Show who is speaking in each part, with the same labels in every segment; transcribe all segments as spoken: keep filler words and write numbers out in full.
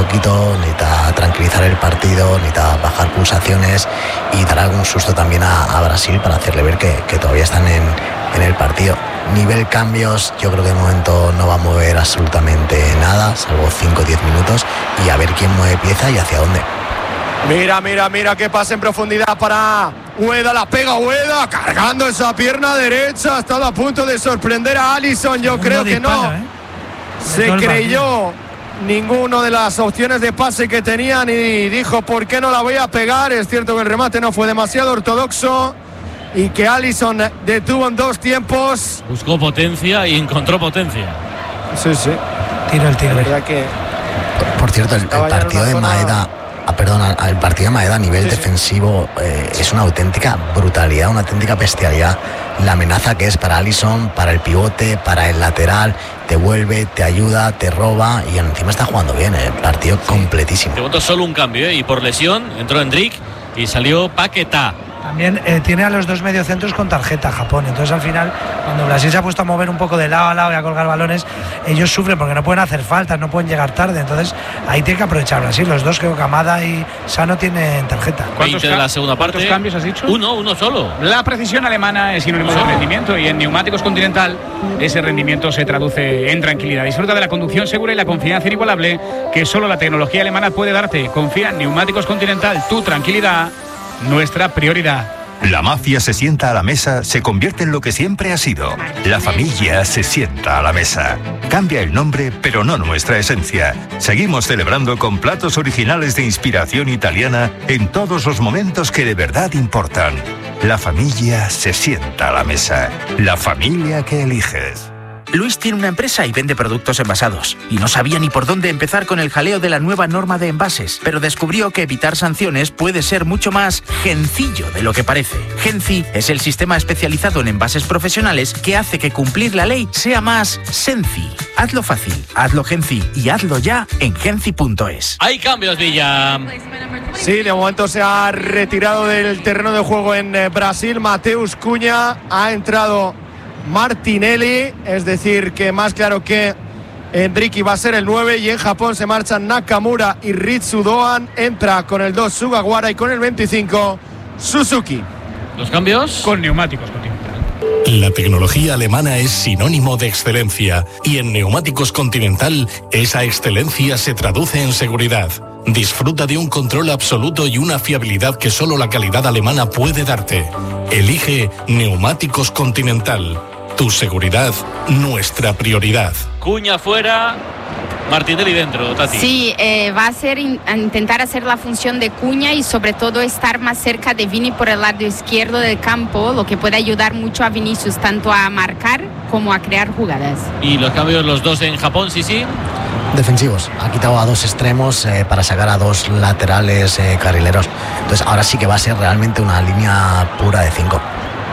Speaker 1: poquito, necesita tranquilizar el partido, necesita bajar pulsaciones y dar algún susto también a, a Brasil para hacerle ver que, que todavía están en, en el partido. Nivel cambios, yo creo que de momento no va a mover absolutamente nada, salvo cinco o diez minutos, y a ver quién mueve pieza y hacia dónde.
Speaker 2: Mira, mira, mira qué pase en profundidad para Ueda, la pega Ueda, cargando esa pierna derecha, ha estado a punto de sorprender a Alisson, yo creo que no. ¿eh? Se creyó ninguno de las opciones de pase que tenían y dijo, ¿por qué no la voy a pegar? Es cierto que el remate no fue demasiado ortodoxo y que Alisson detuvo en dos tiempos.
Speaker 3: Buscó potencia y encontró potencia.
Speaker 2: Sí, sí.
Speaker 4: Tira el tigre.
Speaker 2: Que
Speaker 1: por, por cierto, el, el partido de Maeda... Ah, perdón, el partido de Maeda a nivel sí, defensivo eh, es una auténtica brutalidad, una auténtica bestialidad. La amenaza que es para Alisson, para el pivote, para el lateral, te vuelve, te ayuda, te roba y encima está jugando bien, el partido sí. completísimo.
Speaker 3: Te votó solo un cambio, ¿eh? Y por lesión entró Endrick y salió Paquetá.
Speaker 4: También eh, tiene a los dos mediocentros con tarjeta Japón, entonces al final cuando Brasil se ha puesto a mover un poco de lado a lado y a colgar balones, ellos sufren porque no pueden hacer faltas, no pueden llegar tarde, entonces ahí tiene que aprovechar Brasil. Los dos, creo que Kamada y Sano tienen tarjeta.
Speaker 3: ¿Cuántos de la segunda parte?
Speaker 5: ¿Cuántos cambios has dicho?
Speaker 3: Uno, uno solo.
Speaker 5: La precisión alemana es sinónimo de rendimiento y en Neumáticos Continental ese rendimiento se traduce en tranquilidad. Disfruta de la conducción segura y la confianza inigualable que solo la tecnología alemana puede darte. Confía en Neumáticos Continental, tu tranquilidad, nuestra prioridad.
Speaker 6: La mafia se sienta a la mesa, se convierte en lo que siempre ha sido. La familia se sienta a la mesa. Cambia el nombre, pero no nuestra esencia. Seguimos celebrando con platos originales de inspiración italiana en todos los momentos que de verdad importan. La familia se sienta a la mesa. La familia que eliges.
Speaker 7: Luis tiene una empresa y vende productos envasados. Y no sabía ni por dónde empezar con el jaleo de la nueva norma de envases. Pero descubrió que evitar sanciones puede ser mucho más gencillo de lo que parece. Genci es el sistema especializado en envases profesionales que hace que cumplir la ley sea más senci. Hazlo fácil, hazlo Genci y hazlo ya en genci punto es.
Speaker 3: Hay cambios, Villa.
Speaker 2: Sí, de momento se ha retirado del terreno de juego en Brasil. Mateus Cunha, ha entrado Martinelli, es decir, que más claro que Endrick va a ser el nueve, y en Japón se marchan Nakamura y Ritsu Doan. Entra con el dos Sugawara y con el veinticinco Suzuki.
Speaker 3: ¿Los cambios?
Speaker 5: Con Neumáticos Continental.
Speaker 8: La tecnología alemana es sinónimo de excelencia y en Neumáticos Continental esa excelencia se traduce en seguridad. Disfruta de un control absoluto y una fiabilidad que solo la calidad alemana puede darte. Elige Neumáticos Continental. Tu seguridad, nuestra prioridad.
Speaker 3: Cuña fuera, Martinelli dentro, Tati.
Speaker 9: Sí, eh, va a, ser in, a intentar hacer la función de Cuña y sobre todo estar más cerca de Vini por el lado izquierdo del campo, lo que puede ayudar mucho a Vinicius tanto a marcar como a crear jugadas.
Speaker 3: ¿Y los cambios los dos en Japón, sí, sí?
Speaker 1: Defensivos, ha quitado a dos extremos eh, para sacar a dos laterales eh, carrileros. Entonces ahora sí que va a ser realmente una línea pura de cinco.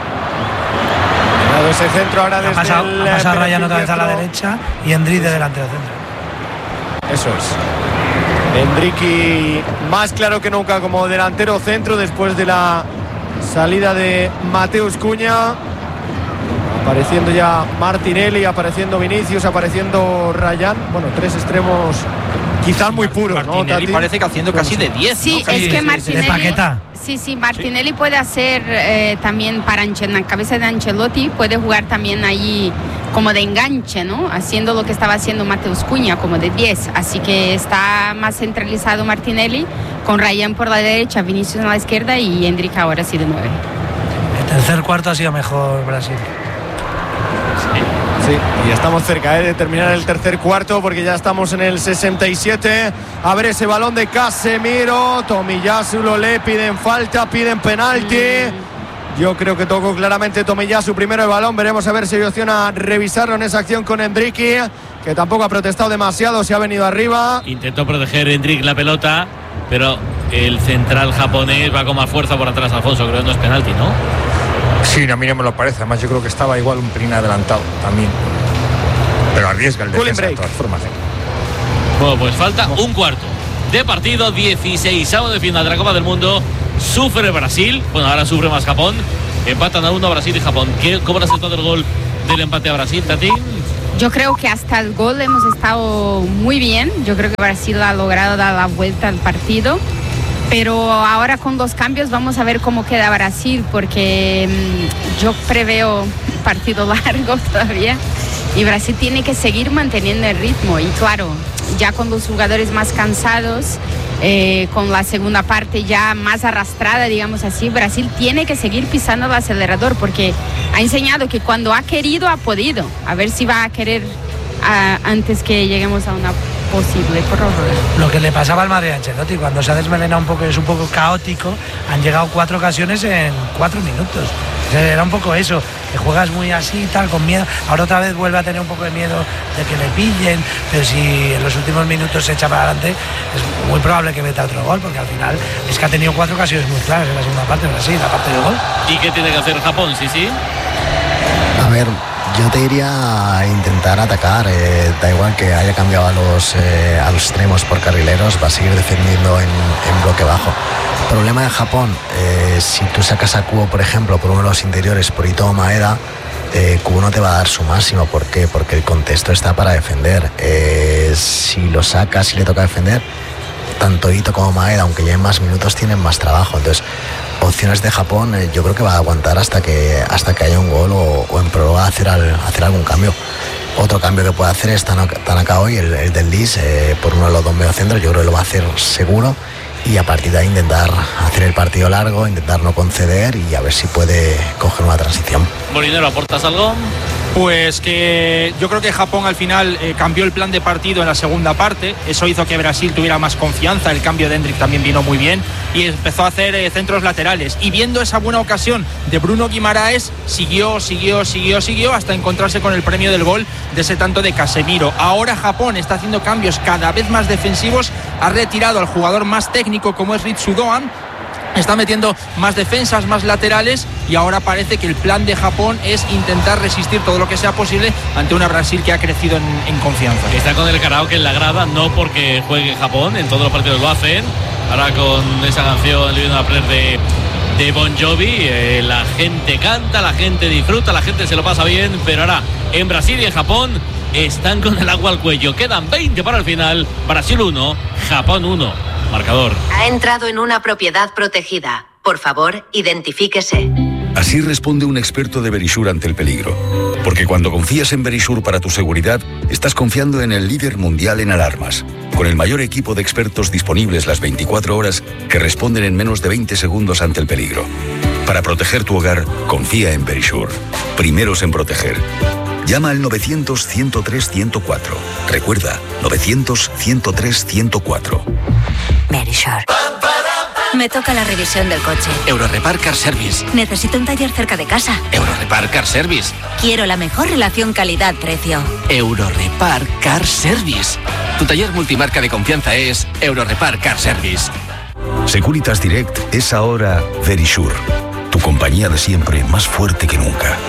Speaker 2: Ese centro ahora desde
Speaker 4: ha pasado,
Speaker 2: el
Speaker 4: ha pasado Ryan otra vez a la derecha y Endrick de delantero centro.
Speaker 2: Eso es. Endrick más claro que nunca como delantero centro después de la salida de Mateus Cunha. Apareciendo ya Martinelli, apareciendo Vinicius, apareciendo Ryan. Bueno, tres extremos quizás muy puros, ¿no?
Speaker 10: Martinelli parece que haciendo casi de diez.
Speaker 9: Sí,
Speaker 10: ¿no?
Speaker 9: es
Speaker 10: Casi
Speaker 9: que
Speaker 10: de,
Speaker 9: Martinelli.
Speaker 4: De Paquetá.
Speaker 9: Sí, sí, Martinelli sí. puede hacer eh, también para en la cabeza de Ancelotti, puede jugar también ahí como de enganche, ¿no? Haciendo lo que estaba haciendo Mateus Cunha, como de diez. Así que está más centralizado Martinelli, con Ryan por la derecha, Vinicius en la izquierda y Endrick ahora sí de nueve.
Speaker 4: El tercer cuarto ha sido mejor Brasil.
Speaker 2: Sí, y estamos cerca ¿eh? de terminar el tercer cuarto porque ya estamos en el sesenta y siete. A ver ese balón de Casemiro, Tomiyasu lo le piden falta, piden penalti. Yo creo que tocó claramente Tomiyasu primero el balón. Veremos a ver si hay opción a revisarlo en esa acción con Endrick, que tampoco ha protestado demasiado, se ha venido arriba.
Speaker 3: Intentó proteger Endrick la pelota, pero el central japonés va con más fuerza por atrás, Alfonso. Creo que no es penalti, ¿no?
Speaker 11: Sí, a mí no me lo parece. Además, yo creo que estaba igual un pelín adelantado también. Pero arriesga el defensa de todas formas. ¿eh?
Speaker 3: Bueno, pues falta un cuarto de partido, dieciseisavo de final de la Copa del Mundo. Sufre Brasil, bueno, ahora sufre más Japón. Empatan a uno Brasil y Japón. ¿Qué, ¿Cómo ha resultado el gol del empate a Brasil, Tati?
Speaker 9: Yo creo que hasta el gol hemos estado muy bien. Yo creo que Brasil ha logrado dar la vuelta al partido. Pero ahora con los cambios vamos a ver cómo queda Brasil, porque mmm, yo preveo un partido largo todavía y Brasil tiene que seguir manteniendo el ritmo. Y claro, ya con los jugadores más cansados, eh, con la segunda parte ya más arrastrada, digamos así, Brasil tiene que seguir pisando el acelerador, porque ha enseñado que cuando ha querido, ha podido. A ver si va a querer a, antes que lleguemos a una posible prórroga.
Speaker 4: Lo que le pasaba al Madrid a Ancelotti, cuando se ha desmelenado un poco, es un poco caótico, han llegado cuatro ocasiones en cuatro minutos. O sea, era un poco eso, que juegas muy así, tal, con miedo. Ahora otra vez vuelve a tener un poco de miedo de que le pillen, pero si en los últimos minutos se echa para adelante, es muy probable que meta otro gol, porque al final es que ha tenido cuatro ocasiones muy claras en la segunda parte, pero sí, la parte del gol.
Speaker 3: ¿Y qué tiene que hacer Japón? Sí, sí.
Speaker 1: A ver, yo te iría a intentar atacar, eh, da igual que haya cambiado a los, eh, a los extremos por carrileros, va a seguir defendiendo en, en bloque bajo. Problema de Japón, eh, si tú sacas a Kubo, por ejemplo, por uno de los interiores, por Ito Maeda, eh, Kubo no te va a dar su máximo. ¿Por qué? Porque el contexto está para defender. Eh, si lo sacas y le toca defender, tanto Ito como Maeda, aunque lleven más minutos, tienen más trabajo. Entonces, opciones de Japón, eh, yo creo que va a aguantar hasta que hasta que haya un gol o, o en prórroga hacer, al, hacer algún cambio. Otro cambio que puede hacer es Tanaka hoy, el, el del Leeds, eh, por uno de los dos mediocentros. Yo creo que lo va a hacer seguro, y a partir de ahí intentar hacer el partido largo, intentar no conceder y a ver si puede coger una transición.
Speaker 3: Molinero, ¿aportas algo?
Speaker 10: Pues que yo creo que Japón al final eh, cambió el plan de partido en la segunda parte. Eso hizo que Brasil tuviera más confianza. El cambio de Endrick también vino muy bien y empezó a hacer eh, centros laterales. Y viendo esa buena ocasión de Bruno Guimaraes, siguió, siguió, siguió, siguió hasta encontrarse con el premio del gol de ese tanto de Casemiro. Ahora Japón está haciendo cambios cada vez más defensivos. Ha retirado al jugador más técnico como es Ritsu Doan. Está metiendo más defensas, más laterales, y ahora parece que el plan de Japón es intentar resistir todo lo que sea posible ante una Brasil que ha crecido en, en confianza.
Speaker 3: Está con el karaoke en la grada, no porque juegue Japón, en todos los partidos lo hacen. Ahora con esa canción Living on a Prayer de, de Bon Jovi, eh, la gente canta, la gente disfruta, la gente se lo pasa bien, pero ahora en Brasil y en Japón están con el agua al cuello. Quedan veinte para el final. Brasil uno, Japón uno. Marcador.
Speaker 12: Ha entrado en una propiedad protegida. Por favor, identifíquese.
Speaker 13: Así responde un experto de Verisure ante el peligro. Porque cuando confías en Verisure para tu seguridad, estás confiando en el líder mundial en alarmas. Con el mayor equipo de expertos disponibles las veinticuatro horas que responden en menos de veinte segundos ante el peligro. Para proteger tu hogar, confía en Verisure. Primeros en proteger. Llama al novecientos, ciento tres, ciento cuatro. Recuerda, novecientos, ciento tres, ciento cuatro.
Speaker 14: Verisure. Me toca la revisión del coche.
Speaker 15: Eurorepar Car Service.
Speaker 14: Necesito un taller cerca de casa.
Speaker 15: Eurorepar Car Service.
Speaker 14: Quiero la mejor relación calidad-precio.
Speaker 15: Eurorepar Car Service. Tu taller multimarca de confianza es Eurorepar Car Service.
Speaker 13: Securitas Direct es ahora Verisure. Tu compañía de siempre, más fuerte que nunca.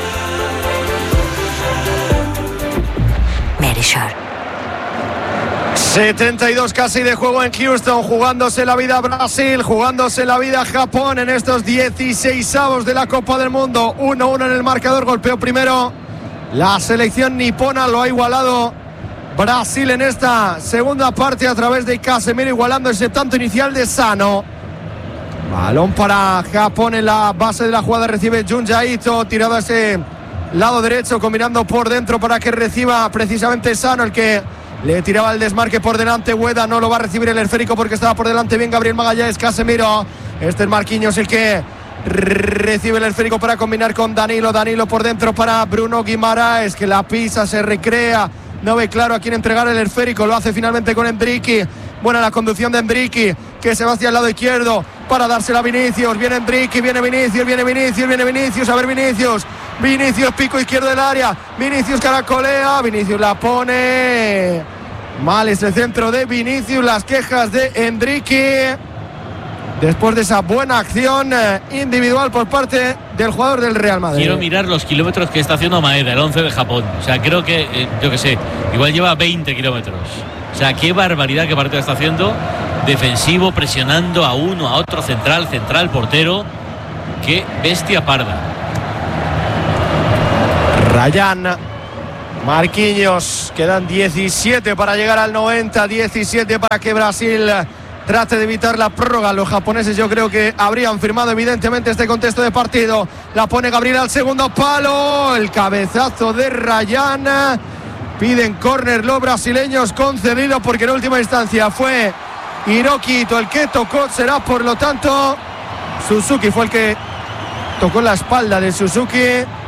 Speaker 14: Verisure.
Speaker 2: setenta y dos casi de juego en Houston, jugándose la vida Brasil, jugándose la vida Japón en estos dieciseisavos de la Copa del Mundo. uno uno en el marcador, golpeó primero la selección nipona, lo ha igualado Brasil en esta segunda parte a través de Casemiro, igualando ese tanto inicial de Sano. Balón para Japón en la base de la jugada, recibe Junja Ito, tirado a ese lado derecho, combinando por dentro para que reciba precisamente Sano, el que le tiraba el desmarque por delante. Ueda no lo va a recibir el esférico porque estaba por delante bien Gabriel Magallanes. Casemiro, este es Marquinhos el que recibe el esférico para combinar con Danilo. Danilo por dentro para Bruno Guimaraes, que la pisa, se recrea, no ve claro a quién entregar el esférico, lo hace finalmente con Endricky. Buena la conducción de Endricky, que se va hacia el lado izquierdo para dársela a Vinicius. Viene Endricky, viene Vinicius, viene Vinicius, viene Vinicius, a ver Vinicius. Vinicius, pico izquierdo del área. Vinicius caracolea, Vinicius la pone mal ese centro de Vinicius. Las quejas de Endricky después de esa buena acción individual por parte del jugador del Real Madrid.
Speaker 3: Quiero mirar los kilómetros que está haciendo Maeda, el once de Japón. O sea, creo que, eh, yo qué sé, igual lleva veinte kilómetros. O sea, qué barbaridad que partido está haciendo. Defensivo, presionando a uno, a otro, central, central, portero. Qué bestia parda.
Speaker 2: Ryan Marquinhos, quedan diecisiete para llegar al noventa, diecisiete para que Brasil trate de evitar la prórroga. Los japoneses yo creo que habrían firmado evidentemente este contexto de partido. La pone Gabriel al segundo palo, el cabezazo de Ryan. Piden córner los brasileños, concedido porque en última instancia fue Hiroki Ito el que tocó. Será por lo tanto Suzuki, fue el que tocó la espalda de Suzuki.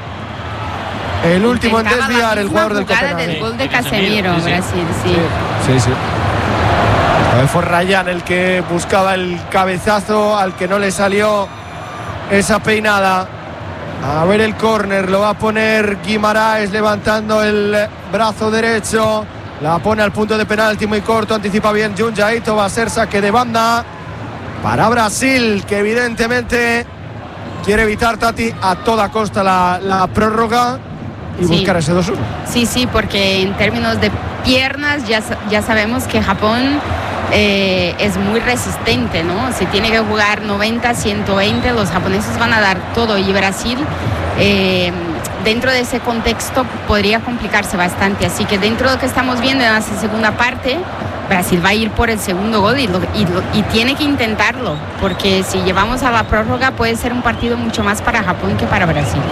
Speaker 2: El último en desviar, el jugador del Copenhague.
Speaker 9: Del gol de Casemiro,
Speaker 2: sí, sí.
Speaker 9: Brasil, sí.
Speaker 2: Sí, sí. A ver, fue Ryan el que buscaba el cabezazo, al que no le salió esa peinada. A ver el córner, lo va a poner Guimaraes levantando el brazo derecho. La pone al punto de penalti muy corto, anticipa bien Junja Ito, va a ser saque de banda para Brasil, que evidentemente quiere evitar, Tati, a toda costa la, la prórroga y
Speaker 9: sí.
Speaker 2: buscar ese dos uno.
Speaker 9: Sí, sí, porque en términos de piernas ya, ya sabemos que Japón eh, es muy resistente, ¿no? Si tiene que jugar noventa, ciento veinte, los japoneses van a dar todo, y Brasil eh, dentro de ese contexto podría complicarse bastante, así que dentro de lo que estamos viendo en la segunda parte, Brasil va a ir por el segundo gol y, lo, y, lo, y tiene que intentarlo, porque si llevamos a la prórroga puede ser un partido mucho más para Japón que para Brasil.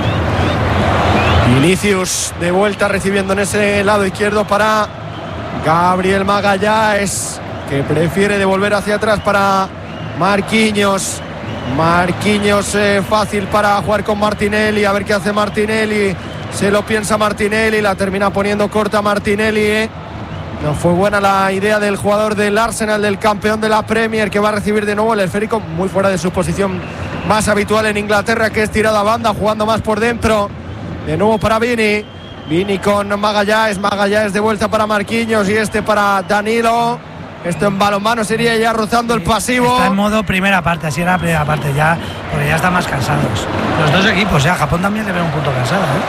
Speaker 2: Vinicius de vuelta recibiendo en ese lado izquierdo para Gabriel Magalhães, que prefiere devolver hacia atrás para Marquinhos. Marquinhos eh, fácil para jugar con Martinelli, a ver qué hace Martinelli. Se lo piensa Martinelli, la termina poniendo corta Martinelli. Eh. No fue buena la idea del jugador del Arsenal, del campeón de la Premier, que va a recibir de nuevo el esférico, muy fuera de su posición más habitual en Inglaterra, que es tirada a banda, jugando más por dentro. De nuevo para Vini. Vini con Magalhães. Magalhães de vuelta para Marquinhos y este para Danilo. Esto en balonmano sería ya rozando el pasivo.
Speaker 4: Está en modo primera parte, así era la primera parte ya, porque ya están más cansados. Los dos equipos, ya Japón también le ve un punto cansado, ¿eh?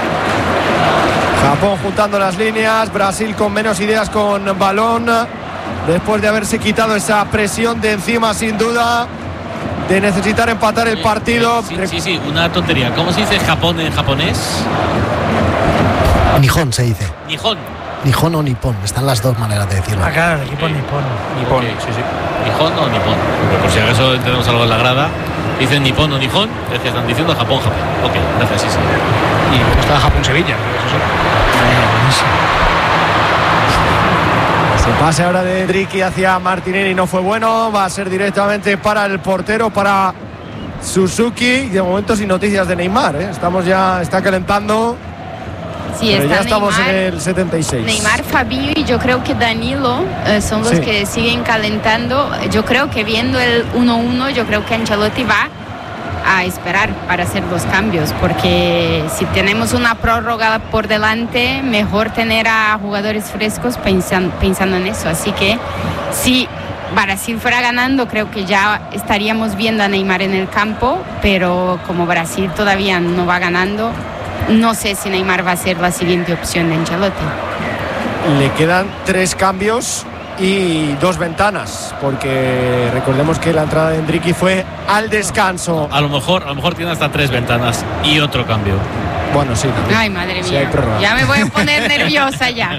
Speaker 2: Japón juntando las líneas, Brasil con menos ideas con balón, después de haberse quitado esa presión de encima, sin duda, de necesitar empatar el partido.
Speaker 3: Sí, sí, sí, una tontería. ¿Cómo se dice Japón en japonés?
Speaker 1: Nihon se dice.
Speaker 3: Nihon.
Speaker 1: Nihon o Nippon, están las dos maneras de decirlo.
Speaker 4: Ah, claro, el equipo Nippon.
Speaker 3: Nippon, sí, sí. Nihon o Nippon. Pero por si acaso tenemos algo en la grada, dicen Nippon o Nihon, es que están diciendo Japón, Japón. Ok, gracias, sí, sí.
Speaker 5: Y está Japón-Sevilla, eso sí.
Speaker 2: Se pase ahora de Driki hacia Martinelli, no fue bueno, va a ser directamente para el portero, para Suzuki. De momento sin noticias de Neymar, ¿eh? Estamos ya, está calentando.
Speaker 9: Sí,
Speaker 2: pero
Speaker 9: está
Speaker 2: ya estamos
Speaker 9: Neymar,
Speaker 2: en el setenta y seis.
Speaker 9: Neymar, Fabinho y yo creo que Danilo eh, son los
Speaker 2: sí.
Speaker 9: que siguen calentando. Yo creo que viendo el uno uno, yo creo que Ancelotti va a esperar para hacer los cambios, porque si tenemos una prórroga por delante, mejor tener a jugadores frescos pensando, pensando en eso. Así que si Brasil fuera ganando, creo que ya estaríamos viendo a Neymar en el campo, pero como Brasil todavía no va ganando, no sé si Neymar va a ser la siguiente opción de Ancelotti.
Speaker 2: Le quedan tres cambios y dos ventanas, porque recordemos que la entrada de Endricky fue al descanso.
Speaker 3: A lo mejor, a lo mejor tiene hasta tres ventanas y otro cambio.
Speaker 2: Bueno, sí. También.
Speaker 9: Ay, madre
Speaker 2: sí,
Speaker 9: mía, ya me voy a poner nerviosa ya.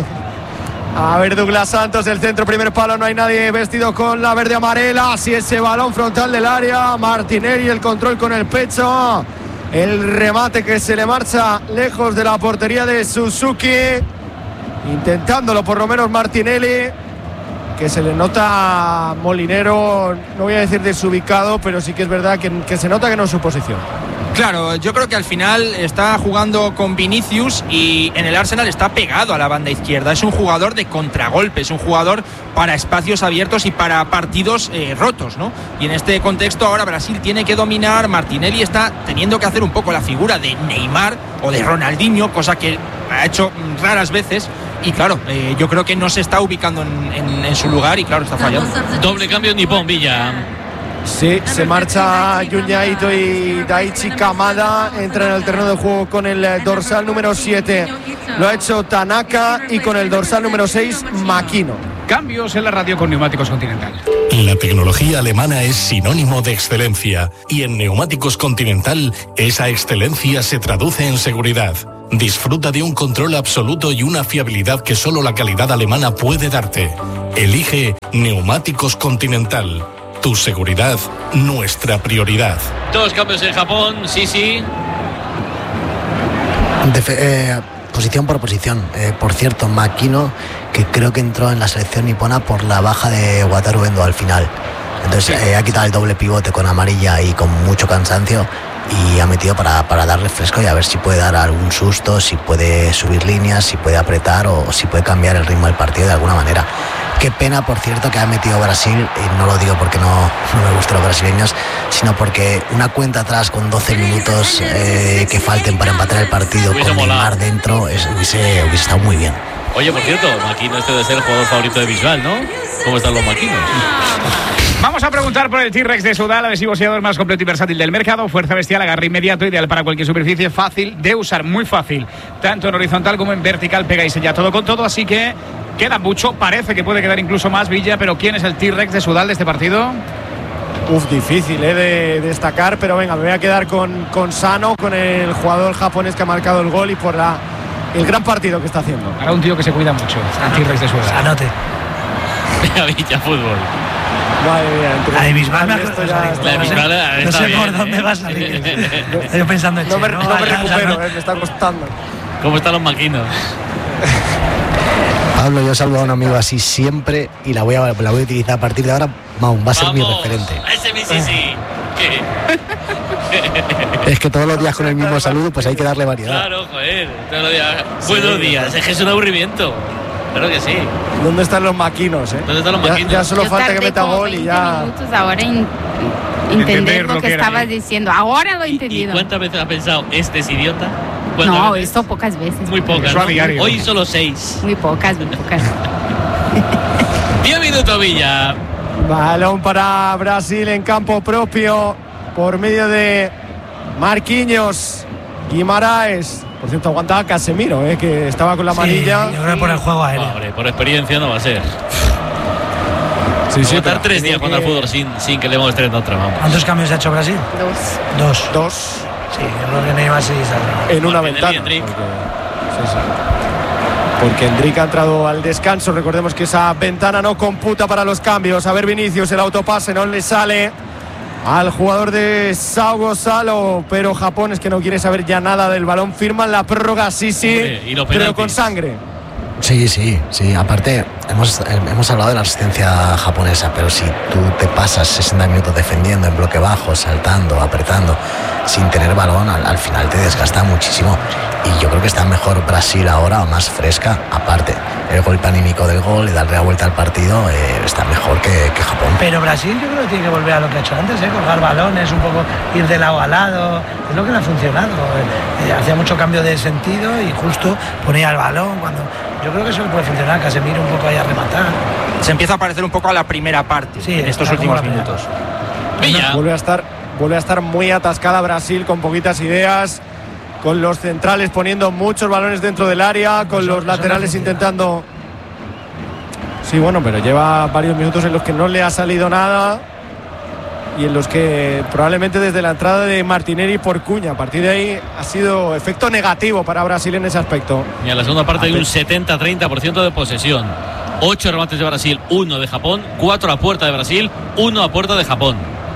Speaker 2: A ver, Douglas Santos, el centro, primer palo, no hay nadie vestido con la verde amarela. Así ese balón frontal del área, Martinelli, el control con el pecho, el remate que se le marcha lejos de la portería de Suzuki, intentándolo por lo menos Martinelli, que se le nota Molinero, no voy a decir desubicado, pero sí que es verdad que, que se nota que no es su posición.
Speaker 10: Claro, yo creo que al final está jugando con Vinicius y en el Arsenal está pegado a la banda izquierda. Es un jugador de contragolpe, es un jugador para espacios abiertos y para partidos eh, rotos, ¿no? Y en este contexto ahora Brasil tiene que dominar. Martinelli está teniendo que hacer un poco la figura de Neymar o de Ronaldinho, cosa que ha hecho raras veces. Y claro, eh, yo creo que no se está ubicando en, en, en su lugar y claro, está fallando.
Speaker 3: Doble cambio Nippon, Villa.
Speaker 2: Sí, se marcha Junja Ito y Daichi Kamada, entra en el terreno de juego con el dorsal número siete. Lo ha hecho Tanaka y con el dorsal número seis, Makino.
Speaker 5: Cambios en la radio con Neumáticos Continental.
Speaker 8: La tecnología alemana es sinónimo de excelencia y en Neumáticos Continental esa excelencia se traduce en seguridad. Disfruta de un control absoluto y una fiabilidad que solo la calidad alemana puede darte. Elige Neumáticos Continental. Tu seguridad, nuestra prioridad.
Speaker 3: Dos cambios en Japón, sí, sí.
Speaker 1: Defe- eh, posición por posición. Eh, por cierto, Makino, que creo que entró en la selección nipona por la baja de Wataru Endo al final. Entonces sí. eh, ha quitado el doble pivote con amarilla y con mucho cansancio y ha metido para, para darle fresco y a ver si puede dar algún susto, si puede subir líneas, si puede apretar o, o si puede cambiar el ritmo del partido de alguna manera. Qué pena, por cierto, que ha metido Brasil, y no lo digo porque no, no me gustan los brasileños, sino porque una cuenta atrás con doce minutos eh, que falten para empatar el partido con Neymar dentro es, hubiese, hubiese estado muy bien.
Speaker 3: Oye, por cierto, Makino este debe ser el jugador favorito de Bisbal, ¿no? ¿Cómo están los Makinos?
Speaker 5: Vamos a preguntar por el T-Rex de Sudal, adhesivo sellador más completo y versátil del mercado. Fuerza bestial, agarre inmediato, ideal para cualquier superficie, fácil de usar, muy fácil. Tanto en horizontal como en vertical, pega y sella todo con todo, así que queda mucho, parece que puede quedar incluso más, Villa, pero ¿quién es el T-Rex de Sudal de este partido?
Speaker 2: Uf, difícil eh, de destacar, pero venga, me voy a quedar con, con Sano, con el jugador japonés que ha marcado el gol y por la, el gran partido que está haciendo.
Speaker 5: Ahora un tío que se cuida mucho, el T-Rex de Sudal.
Speaker 4: Sanote.
Speaker 3: Villa Fútbol.
Speaker 2: Madre mía, entre
Speaker 4: la de Bisbal me
Speaker 2: esto ya
Speaker 3: la de Bisbal
Speaker 4: no, no sé bien, por dónde va a salir. Estoy pensando en
Speaker 2: no me,
Speaker 4: Che,
Speaker 2: no
Speaker 4: no,
Speaker 2: me
Speaker 4: ya,
Speaker 2: recupero,
Speaker 4: no.
Speaker 2: eh, me está costando.
Speaker 3: ¿Cómo están los Makinos?
Speaker 1: Pablo, yo salvo a un amigo así siempre y la voy a, la voy a utilizar a partir de ahora. Maun, va a ser
Speaker 3: Vamos,
Speaker 1: mi referente.
Speaker 3: Ese mi sí, sí.
Speaker 1: Es que todos los días con el mismo saludo, pues hay que darle variedad.
Speaker 3: Claro, joder. Todos los días. Buenos
Speaker 2: Sí.
Speaker 3: días. Es que es un aburrimiento. Claro que sí.
Speaker 2: ¿Dónde están los Maquinos? Eh?
Speaker 3: ¿Dónde están los
Speaker 2: ya,
Speaker 3: Maquinos?
Speaker 2: ya solo
Speaker 9: Yo
Speaker 2: falta que
Speaker 9: tardé
Speaker 2: meta
Speaker 9: como
Speaker 2: gol y
Speaker 9: veinte
Speaker 2: ya.
Speaker 9: minutos ahora en
Speaker 5: Entender
Speaker 9: entender
Speaker 5: lo
Speaker 9: lo
Speaker 5: que
Speaker 9: que
Speaker 5: era
Speaker 9: estabas
Speaker 5: ahí.
Speaker 9: diciendo. Ahora lo he
Speaker 3: ¿Y
Speaker 9: entendido.
Speaker 3: cuántas veces has pensado, este es idiota? ¿Cuántas
Speaker 9: No,
Speaker 3: veces?
Speaker 9: esto pocas veces.
Speaker 3: Muy pocas.
Speaker 5: Eso a
Speaker 3: ¿no?
Speaker 5: diario.
Speaker 3: Hoy solo seis.
Speaker 9: Muy pocas, muy pocas.
Speaker 3: Diez minutos, Villa.
Speaker 2: Balón para Brasil en campo propio por medio de Marquinhos. Guimaraes. Por cierto, aguantaba Casemiro, eh, que estaba con la amarilla.
Speaker 4: Sí, yo creo que por el juego aéreo.
Speaker 3: Hombre, por experiencia no va a ser.
Speaker 2: Sí, sí,
Speaker 3: Aguantar
Speaker 2: pero
Speaker 3: tres días
Speaker 2: tiene
Speaker 3: jugando al
Speaker 2: que-
Speaker 3: fútbol sin, sin que le muestren otra, vamos.
Speaker 4: ¿Cuántos cambios ha hecho Brasil?
Speaker 9: Dos.
Speaker 4: Dos.
Speaker 2: Dos
Speaker 4: Sí, yo creo que Neymar sí saldrá.
Speaker 2: en una
Speaker 3: Porque
Speaker 2: ventana.
Speaker 3: Endrick.
Speaker 2: Porque, sí, sí. Porque Endrick ha entrado al descanso. Recordemos que esa ventana no computa para los cambios. A ver, Vinicius, el autopase no le sale al jugador de Sao Gonzalo, pero Japón es que no quiere saber ya nada del balón. Firman la prórroga, sí, sí,
Speaker 3: Hombre, y los
Speaker 2: pero
Speaker 3: penaltis.
Speaker 2: con sangre.
Speaker 1: Sí, sí, sí. Aparte, hemos, hemos hablado de la resistencia japonesa, pero si tú te pasas sesenta minutos defendiendo en bloque bajo, saltando, apretando, sin tener balón, al, al final te desgasta muchísimo. Y yo creo que está mejor Brasil ahora, más fresca. Aparte, el golpe anímico del gol y darle la vuelta al partido eh, está mejor que, que Japón.
Speaker 4: Pero Brasil yo creo que tiene que volver a lo que ha hecho antes, ¿eh? Colgar balones, un poco ir de lado a lado, es lo que le ha funcionado. Eh, hacía mucho cambio de sentido y justo ponía el balón cuando. Yo creo que eso le puede funcionar, Casemiro un poco ahí a rematar.
Speaker 10: Se empieza a parecer un poco a la primera parte
Speaker 4: Sí,
Speaker 10: en estos
Speaker 4: está como
Speaker 10: últimos
Speaker 4: la primera
Speaker 10: minutos.
Speaker 3: Villa.
Speaker 2: Vuelve a estar, vuelve a estar muy atascada Brasil con poquitas ideas, con los centrales poniendo muchos balones dentro del área, con
Speaker 4: Eso-
Speaker 2: los
Speaker 4: eso
Speaker 2: laterales
Speaker 4: no funciona.
Speaker 2: intentando. Sí, bueno, pero lleva varios minutos en los que no le ha salido nada y en los que probablemente desde la entrada de Martinelli por Cuña, a partir de ahí ha sido efecto negativo para Brasil en ese aspecto.
Speaker 3: Y en la segunda parte hay un setenta treinta por ciento de posesión. Ocho remates de Brasil, uno de Japón, cuatro a puerta de Brasil, uno a puerta de Japón.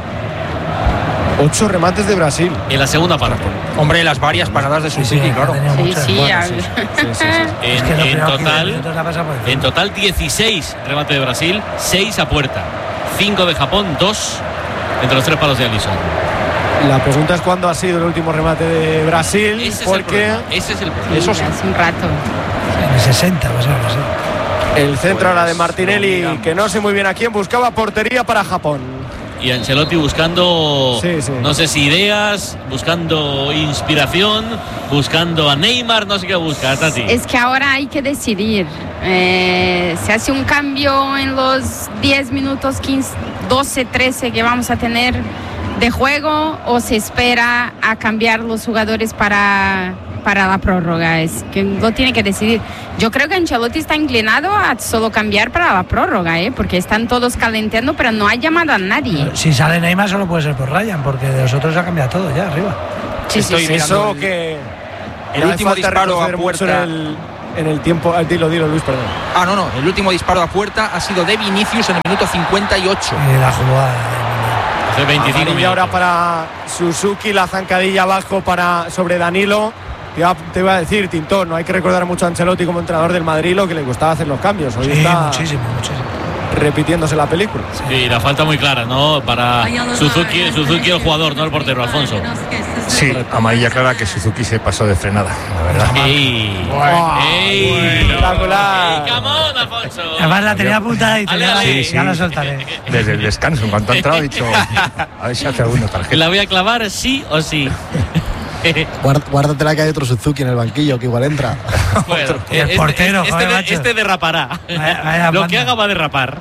Speaker 2: Ocho remates de Brasil.
Speaker 3: En la segunda parte.
Speaker 10: Hombre, las varias paradas de
Speaker 4: Sí, sí,
Speaker 10: Suzuki,
Speaker 4: ha
Speaker 10: claro.
Speaker 4: tenido
Speaker 9: Sí,
Speaker 4: muchas.
Speaker 9: sí,
Speaker 4: Bueno,
Speaker 9: a-
Speaker 4: sí, sí.
Speaker 2: Sí, sí, sí.
Speaker 3: En,
Speaker 4: Es que lo
Speaker 3: en
Speaker 4: primero que
Speaker 3: total,
Speaker 4: minutos la pasa por encima.
Speaker 3: en total dieciséis remates de Brasil, seis a puerta. cinco de Japón, dos entre los tres palos de Alisson.
Speaker 2: La pregunta es cuándo ha sido el último remate de Brasil,
Speaker 3: Ese es el
Speaker 2: porque
Speaker 3: problema. Ese es el problema.
Speaker 2: eso sí.
Speaker 9: Hace un rato.
Speaker 4: En el sesenta, va a ser así.
Speaker 2: El centro ahora de Martinelli, que no sé muy bien a quién, buscaba portería para Japón.
Speaker 3: Y Ancelotti buscando,
Speaker 2: Sí, sí.
Speaker 3: no sé si ideas, buscando inspiración, buscando a Neymar, no sé qué busca, Tati.
Speaker 9: Es que ahora hay que decidir. Eh, se hace un cambio en los diez minutos, quince, doce, trece que vamos a tener de juego o se espera a cambiar los jugadores para para la prórroga, es que lo tiene que decidir. Yo creo que Ancelotti está inclinado a solo cambiar para la prórroga, ¿eh? Porque están todos calentando, pero no ha llamado a nadie.
Speaker 4: Si sale Neymar solo puede ser por Ryan, porque de los otros ha cambiado todo ya arriba.
Speaker 9: Sí, sí,
Speaker 10: Estoy
Speaker 9: sí.
Speaker 2: Eso
Speaker 10: el,
Speaker 2: que
Speaker 10: el último disparo a puerta.
Speaker 2: En el, en el tiempo. Ah, dilo, dilo, Luis, perdón.
Speaker 10: Ah, no, no. El último disparo a puerta ha sido de Vinicius en el minuto cincuenta y ocho.
Speaker 4: Y la jugada.
Speaker 3: Hace veinticinco
Speaker 2: Amarilla
Speaker 3: minutos.
Speaker 2: ahora para Suzuki, la zancadilla abajo para sobre Danilo. Ya te iba a decir, Tintón, no hay que recordar mucho a Ancelotti como entrenador del Madrid lo que le costaba hacer los cambios. Hoy
Speaker 4: Sí,
Speaker 2: está
Speaker 4: muchísimo, muchísimo.
Speaker 2: repitiéndose la película.
Speaker 3: Sí, la falta muy clara, ¿no? Para Suzuki, Suzuki el jugador, no el portero, Alfonso.
Speaker 11: Sí, amarilla clara que Suzuki se pasó de frenada, la verdad.
Speaker 3: ¡Ey!
Speaker 2: Bueno,
Speaker 3: ¡Ey!
Speaker 2: espectacular.
Speaker 3: ¡Ey, come on, Alfonso!
Speaker 4: Además la tenía apuntada y
Speaker 3: Ale,
Speaker 4: tenía
Speaker 3: ale.
Speaker 4: la, ya la soltaré.
Speaker 11: Desde el descanso, en cuanto ha entrado, he dicho, a ver si hace alguna tarjeta.
Speaker 3: La voy a clavar sí o sí.
Speaker 1: Guárd- Guárdatela que hay otro Suzuki en el banquillo que igual entra.
Speaker 3: Bueno,
Speaker 4: Y el
Speaker 3: este,
Speaker 4: portero,
Speaker 3: este,
Speaker 4: joder,
Speaker 3: de-
Speaker 4: macho.
Speaker 3: este derrapará.
Speaker 4: Vaya- vaya
Speaker 3: Lo
Speaker 4: banda.
Speaker 3: que haga va a derrapar.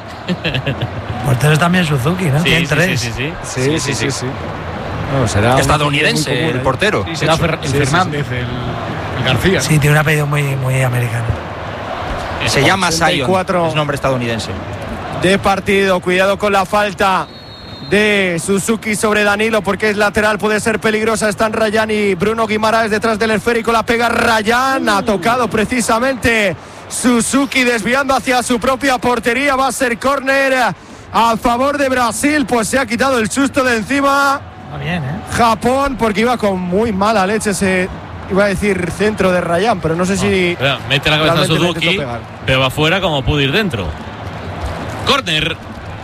Speaker 4: Porteros también Suzuki, ¿no?
Speaker 3: Sí,
Speaker 4: Tienen
Speaker 3: sí,
Speaker 4: tres.
Speaker 3: sí, sí, sí.
Speaker 2: Sí, sí, sí, sí. No, será
Speaker 10: Estadounidense,
Speaker 2: muy común,
Speaker 10: el
Speaker 2: ¿eh?
Speaker 10: portero.
Speaker 5: Sí, será Fer- el
Speaker 2: Sí, sí,
Speaker 5: Fernández, el, el García.
Speaker 4: Sí, tiene un apellido muy, muy americano.
Speaker 10: Se llama
Speaker 2: ochenta y
Speaker 10: Sion,
Speaker 2: cuatro.
Speaker 10: es nombre estadounidense.
Speaker 2: De partido, cuidado con la falta de Suzuki sobre Danilo porque es lateral, puede ser peligrosa. Están Ryan y Bruno Guimaraes detrás del esférico, la pega Ryan, ha tocado precisamente Suzuki desviando hacia su propia portería, va a ser córner a favor de Brasil, pues se ha quitado el susto de encima
Speaker 4: Va bien, ¿eh?
Speaker 2: Japón porque iba con muy mala leche ese, iba a decir centro de Ryan, pero no sé si
Speaker 3: Espera, mete la cabeza a
Speaker 2: realmente le
Speaker 3: Suzuki,
Speaker 2: intentó pegar.
Speaker 3: pero va afuera como pudo ir dentro. Corner.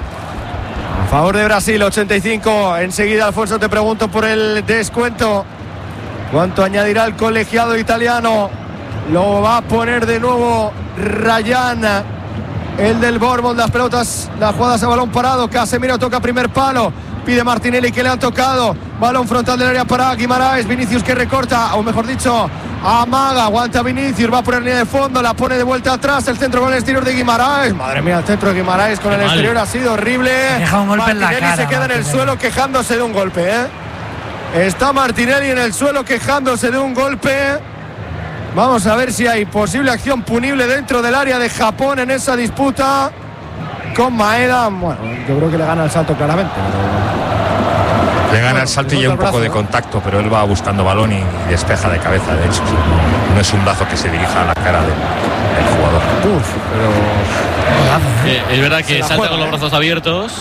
Speaker 2: A favor de Brasil, ochenta y cinco. Enseguida, Alfonso, te pregunto por el descuento. ¿Cuánto añadirá el colegiado italiano? Lo va a poner de nuevo Ryan, el del Bournemouth. Las pelotas, las jugadas a balón parado. Casemiro toca primer palo. Pide Martinelli que le han tocado. Balón frontal del área para Guimaraes. Vinicius que recorta, o mejor dicho, amaga. Aguanta Vinicius, va a poner línea de fondo. La pone de vuelta atrás. El centro con el exterior de Guimaraes. Madre mía, el centro de Guimaraes con
Speaker 3: Qué
Speaker 2: el
Speaker 3: mal.
Speaker 2: exterior ha sido horrible.
Speaker 4: Deja un golpe en la
Speaker 2: Martinelli
Speaker 4: cara,
Speaker 2: se queda en el
Speaker 4: Martinelli.
Speaker 2: suelo quejándose de un golpe, ¿eh? Está Martinelli en el suelo quejándose de un golpe. Vamos a ver si hay posible acción punible dentro del área de Japón en esa disputa con Maeda. Bueno, yo creo que le gana el salto claramente. Pero...
Speaker 11: Le gana
Speaker 2: Bueno,
Speaker 11: el salto y
Speaker 2: le
Speaker 11: hay un
Speaker 2: solta el
Speaker 11: poco de
Speaker 2: brazo, ¿no?
Speaker 11: contacto, pero él va buscando balón y despeja de cabeza, de hecho. No es un brazo que se dirija a la cara del, del jugador.
Speaker 2: Uf, pero...
Speaker 3: Eh, es verdad
Speaker 2: Se
Speaker 3: que
Speaker 2: la
Speaker 3: salta
Speaker 2: juega,
Speaker 3: con los
Speaker 2: ¿eh?
Speaker 3: brazos abiertos.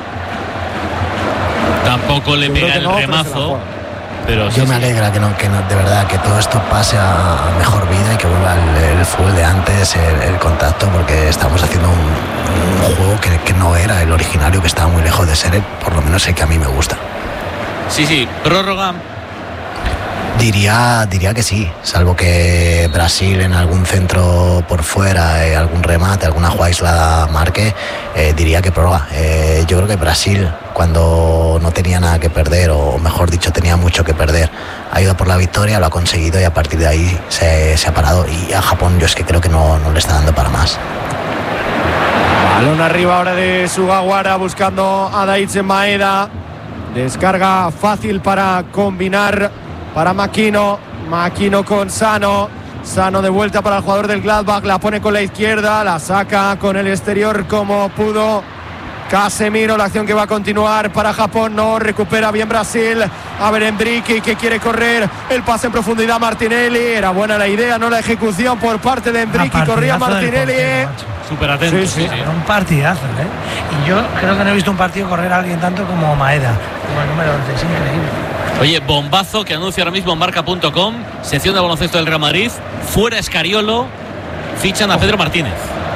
Speaker 3: Tampoco le
Speaker 2: Yo creo
Speaker 3: pega
Speaker 2: que
Speaker 3: el
Speaker 2: no, pero se la
Speaker 3: remazo.
Speaker 2: juega.
Speaker 3: Pero sí,
Speaker 1: Yo me
Speaker 3: sí.
Speaker 1: alegra que no, que no, de verdad, que todo esto pase a, a mejor vida y que vuelva el, el fútbol de antes, el, el contacto, porque estamos haciendo un, un juego que, que no era el originario, que estaba muy lejos de ser el, por lo menos el que a mí me gusta.
Speaker 3: Sí, sí, prórroga.
Speaker 1: Diría, diría que sí, salvo que Brasil en algún centro por fuera, eh, algún remate, alguna jugada aislada marque, eh, diría que prórroga. Eh, yo creo que Brasil, cuando no tenía nada que perder, o mejor dicho, tenía mucho que perder, ha ido por la victoria, lo ha conseguido y a partir de ahí se, se ha parado. Y a Japón yo es que creo que no, no le está dando para más.
Speaker 2: Balón arriba ahora de Sugawara buscando a Daichi Maeda. Descarga fácil para combinar para Makino. Makino con Sano. Sano de vuelta para el jugador del Gladbach. La pone con la izquierda. La saca con el exterior como pudo Casemiro. La acción que va a continuar para Japón. No recupera bien Brasil. A ver Enrique que quiere correr. El pase en profundidad Martinelli. Era buena la idea, no la ejecución por parte de Enrique. Corría Martinelli.
Speaker 3: Súper atento.
Speaker 2: Sí, sí.
Speaker 3: sí, sí.
Speaker 4: Un partidazo, ¿eh? Y yo creo que no he visto un partido correr a alguien tanto como Maeda, como el número once, es increíble.
Speaker 3: Oye, bombazo que anuncia ahora mismo en marca punto com, sección de baloncesto del Real Madrid, fuera Escariolo, fichan a Pedro Martínez.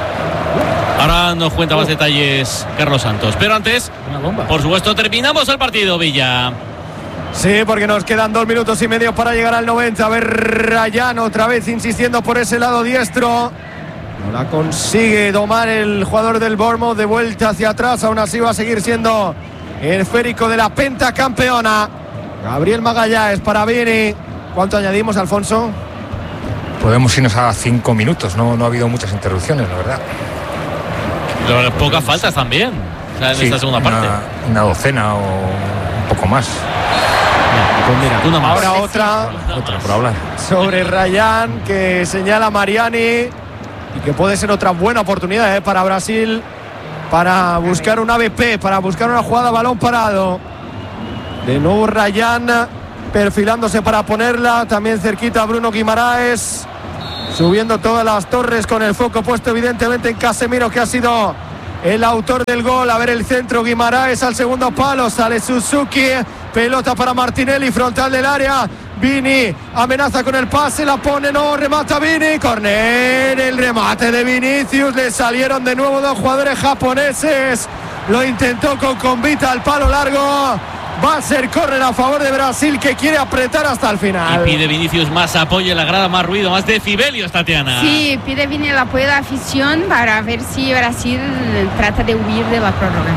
Speaker 3: Ahora nos cuenta más detalles Carlos Santos. Pero antes,
Speaker 5: Una bomba.
Speaker 3: por supuesto, terminamos el partido, Villa.
Speaker 2: Sí, porque nos quedan dos minutos y medio para llegar al noventa. A ver, Ryan otra vez insistiendo por ese lado diestro. No la consigue domar el jugador del Bournemouth, de vuelta hacia atrás. Aún así va a seguir siendo el esférico de la pentacampeona. Gabriel Magallanes para Vini. ¿Cuánto añadimos, Alfonso?
Speaker 11: Podemos irnos a cinco minutos, no, no ha habido muchas interrupciones, la verdad.
Speaker 3: Pero pocas faltas también, o sea, en
Speaker 11: Sí,
Speaker 3: esta segunda
Speaker 11: una,
Speaker 3: parte.
Speaker 11: una docena o un poco más.
Speaker 2: Pues mira,
Speaker 3: una más.
Speaker 2: ahora otra,
Speaker 11: Otra por hablar.
Speaker 2: sobre Ryan, que señala Mariani, y que puede ser otra buena oportunidad, ¿eh?, para Brasil, para buscar un A B P, para buscar una jugada a balón parado. De nuevo Ryan perfilándose para ponerla, también cerquita Bruno Guimaraes, subiendo todas las torres con el foco puesto evidentemente en Casemiro, que ha sido el autor del gol. A ver el centro, Guimaraes al segundo palo, sale Suzuki, pelota para Martinelli, frontal del área, Vini amenaza con el pase, la pone, no, remata Vini, córner, el remate de Vinicius, le salieron de nuevo dos jugadores japoneses, lo intentó con convita al palo largo. Va a ser córner a favor de Brasil, que quiere apretar hasta el final.
Speaker 3: Y pide Vinicius más apoyo en la grada, más ruido, más decibelios, Tatiana.
Speaker 9: Sí, pide Vini el apoyo de la afición para ver si Brasil trata de huir de la prórroga.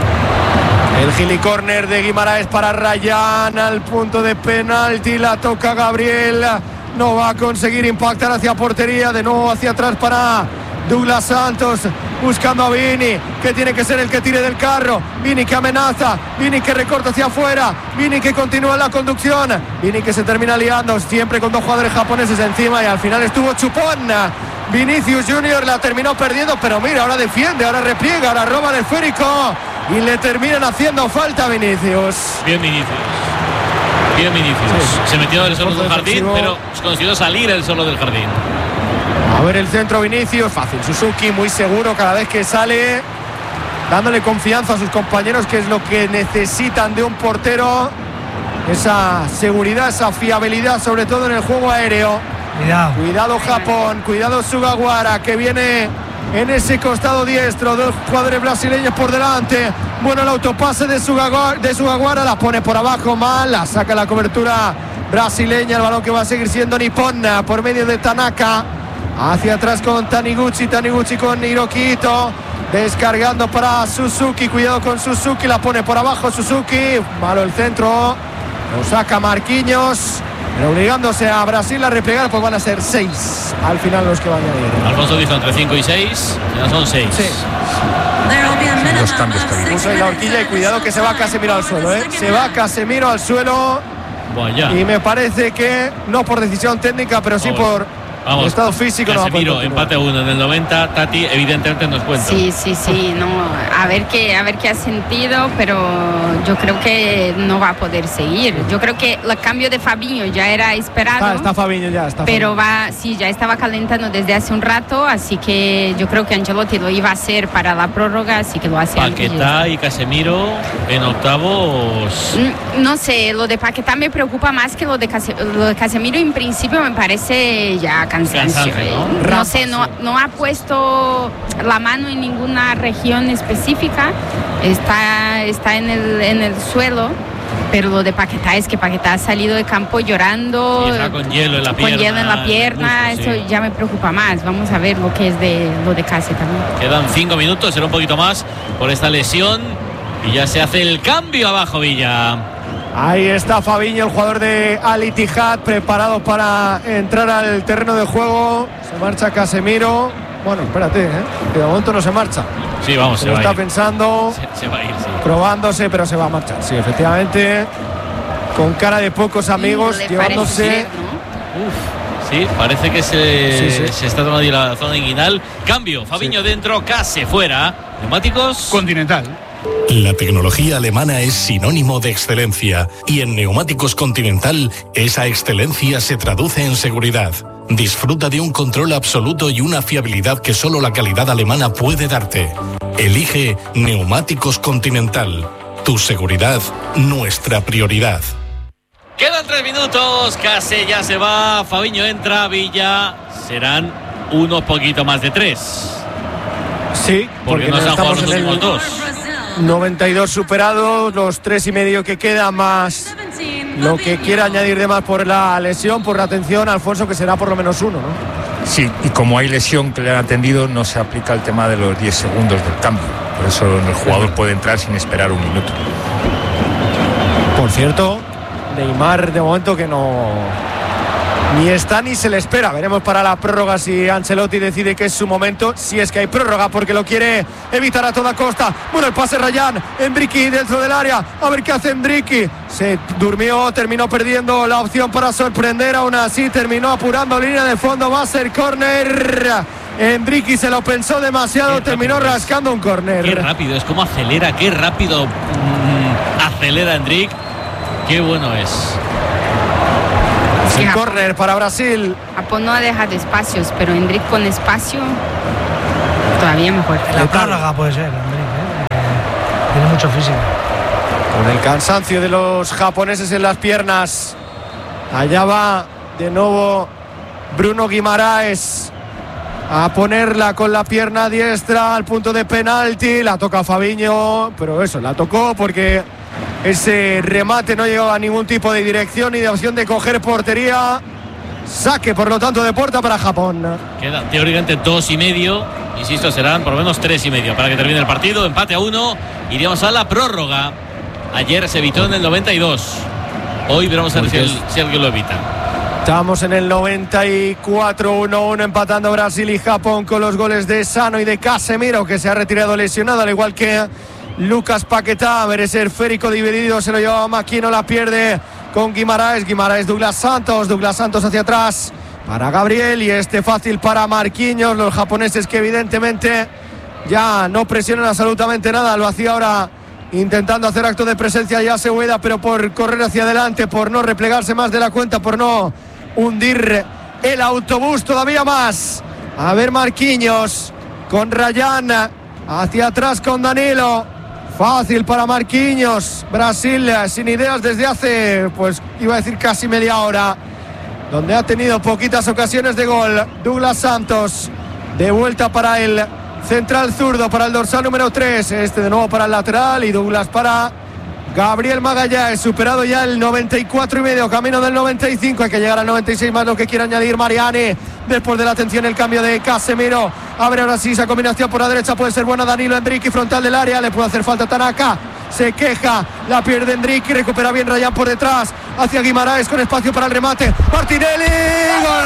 Speaker 2: El gilicórner de Guimaraes para Ryan al punto de penalti, la toca Gabriel, no va a conseguir impactar hacia portería, de nuevo hacia atrás para Douglas Santos, buscando a Vini, que tiene que ser el que tire del carro. Vini que amenaza, Vini que recorta hacia afuera, Vini que continúa la conducción, Vini que se termina liando siempre con dos jugadores japoneses encima, y al final estuvo chupón. Vinicius Junior la terminó perdiendo, pero mira, ahora defiende, ahora repliega, ahora roba el esférico y le terminan haciendo falta a Vinicius.
Speaker 3: Bien Vinicius. Bien Vinicius. Sí. Se metió el solo del jardín, pero consiguió salir el solo del jardín.
Speaker 2: A ver el centro, Vinicius, fácil, Suzuki muy seguro cada vez que sale, dándole confianza a sus compañeros, que es lo que necesitan de un portero, esa seguridad, esa fiabilidad, sobre todo en el juego aéreo.
Speaker 4: Cuidado,
Speaker 2: cuidado Japón, cuidado Sugawara, que viene en ese costado diestro, dos jugadores brasileños por delante. Bueno, el autopase de Sugawara, de Sugawara, la pone por abajo mal, la saca la cobertura brasileña, el balón que va a seguir siendo nipón por medio de Tanaka. Hacia atrás con Taniguchi, Taniguchi con Hirokito, descargando para Suzuki, cuidado con Suzuki, la pone por abajo Suzuki, malo el centro, lo saca Marquinhos, pero obligándose a Brasil a replegar, pues van a ser seis al final los que van a ir.
Speaker 3: Alfonso dijo entre cinco y seis, ya son seis.
Speaker 2: Sí.
Speaker 11: Los cambios que
Speaker 2: puso ahí la horquilla y cuidado que se va Casemiro al suelo, ¿eh? Se va Casemiro al suelo.
Speaker 3: Vaya.
Speaker 2: Y me parece que no por decisión técnica, pero sí por
Speaker 3: Vamos,
Speaker 2: estado físico.
Speaker 3: Casemiro,
Speaker 2: no
Speaker 3: empate a uno en el noventa. Tati, evidentemente nos cuenta.
Speaker 9: Sí, sí, sí. No, a ver qué, a ver qué ha sentido, pero yo creo que no va a poder seguir. Yo creo que el cambio de Fabinho ya era esperado.
Speaker 2: Ah, está Fabinho ya, está.
Speaker 9: Pero
Speaker 2: Fabinho.
Speaker 9: va, sí, ya estaba calentando desde hace un rato, así que yo creo que Ancelotti lo iba a hacer para la prórroga, así que lo hace.
Speaker 3: Paquetá y Casemiro en octavos.
Speaker 9: No sé, lo de Paquetá me preocupa más que lo de, Case, lo de Casemiro. En principio me parece ya cansancio.
Speaker 3: Cansancio, ¿no?
Speaker 9: No sé, no, no ha puesto la mano en ninguna región específica, está, está en, el, en el suelo, pero lo de Paquetá es que Paquetá ha salido de campo llorando,
Speaker 3: y está con hielo en la pierna,
Speaker 9: con hielo en la pierna,
Speaker 3: gusto,
Speaker 9: eso
Speaker 3: sí.
Speaker 9: Ya me preocupa más. Vamos a ver lo que es de lo de Case también.
Speaker 3: Quedan cinco minutos, será un poquito más por esta lesión y ya se hace el cambio abajo Villa.
Speaker 2: Ahí está Fabinho, el jugador de Al Ittihad, preparado para entrar al terreno de juego. Se marcha Casemiro. Bueno, espérate, ¿eh? que de momento no se marcha.
Speaker 3: Sí, vamos,
Speaker 2: se,
Speaker 3: se
Speaker 2: lo
Speaker 3: va
Speaker 2: está
Speaker 3: a ir.
Speaker 2: pensando.
Speaker 3: Se, se va a ir, sí.
Speaker 2: Probándose, pero se va a marchar. Sí, efectivamente. Con cara de pocos amigos,
Speaker 9: sí,
Speaker 2: llevándose.
Speaker 9: parece, ¿no?
Speaker 3: Uf, sí, parece que se,
Speaker 2: Sí, sí.
Speaker 3: se está tomando la zona inguinal. Cambio, Fabinho
Speaker 2: Sí.
Speaker 3: dentro, Case fuera. Neumáticos
Speaker 5: Continental.
Speaker 8: La tecnología alemana es sinónimo de excelencia y en Neumáticos Continental esa excelencia se traduce en seguridad. Disfruta de un control absoluto y una fiabilidad que solo la calidad alemana puede darte. Elige Neumáticos Continental. Tu seguridad, nuestra prioridad.
Speaker 3: Quedan tres minutos, Case ya se va, Fabinho entra, Villa serán unos poquito más de tres.
Speaker 2: Sí,
Speaker 3: porque,
Speaker 2: porque
Speaker 3: no se han jugado
Speaker 2: estamos
Speaker 3: los
Speaker 2: en el
Speaker 3: últimos dos.
Speaker 2: noventa y dos superados, los tres y medio que queda más lo que quiera añadir de más por la lesión, por la atención, Alfonso, que será por lo menos uno, ¿no?
Speaker 11: Sí, y como hay lesión que le han atendido, no se aplica el tema de los diez segundos del cambio. Por eso el jugador puede entrar sin esperar un minuto.
Speaker 2: Por cierto, Neymar de momento que no Ni está ni se le espera. Veremos para la prórroga si Ancelotti decide que es su momento, si es que hay prórroga, porque lo quiere evitar a toda costa. Bueno, el pase Ryan, Endricky dentro del área, a ver qué hace Endricky. Se durmió, terminó perdiendo la opción para sorprender, aún así terminó apurando línea de fondo, va a ser córner. Endricky se lo pensó demasiado, terminó rascando un córner.
Speaker 3: Qué rápido, es como acelera, qué rápido mm, acelera Endrick. Qué bueno es.
Speaker 2: El córner para Brasil.
Speaker 9: Japón no deja de espacios, pero Endrick con espacio todavía mejor.
Speaker 4: La prórroga puede ser, Endrick, ¿eh? Eh, tiene mucho físico.
Speaker 2: Con el cansancio de los japoneses en las piernas. Allá va de nuevo Bruno Guimaraes a ponerla con la pierna diestra al punto de penalti. La toca Fabinho, pero eso, la tocó porque ese remate no llegó a ningún tipo de dirección ni de opción de coger portería. Saque, por lo tanto, de puerta para Japón.
Speaker 3: Quedan teóricamente dos y medio. Insisto, serán por lo menos tres y medio para que termine el partido. Empate a uno. Iríamos a la prórroga. Ayer se evitó en el noventa y dos. Hoy veremos a ver si, el, si alguien lo evita.
Speaker 2: Estamos en el noventa y cuatro, uno uno, empatando Brasil y Japón con los goles de Sano y de Casemiro, que se ha retirado lesionado, al igual que Lucas Paquetá. A ver ese esférico dividido, se lo lleva Maquino, la pierde con Guimaraes. Guimaraes, Douglas Santos, Douglas Santos hacia atrás para Gabriel y este fácil para Marquinhos. Los japoneses que evidentemente ya no presionan absolutamente nada. Lo hacía ahora intentando hacer acto de presencia ya Seueda, pero por correr hacia adelante, por no replegarse más de la cuenta, por no hundir el autobús todavía más. A ver Marquinhos con Ryan hacia atrás con Danilo. Fácil para Marquinhos. Brasil sin ideas desde hace, pues iba a decir casi media hora, donde ha tenido poquitas ocasiones de gol. Douglas Santos de vuelta para el central zurdo, para el dorsal número tres. Este de nuevo para el lateral y Douglas para Gabriel Magallanes. Superado ya el noventa y cuatro y medio, camino del noventa y cinco. Hay que llegar al noventa y seis más lo que quiere añadir Mariani. Después de la atención, el cambio de Casemiro. Abre ahora sí esa combinación por la derecha, puede ser buena. Danilo, Endricky frontal del área, le puede hacer falta Tanaka. Se queja, la pierde Endricky, recupera bien Ryan por detrás hacia Guimaraes con espacio para el remate. Martinelli, gol.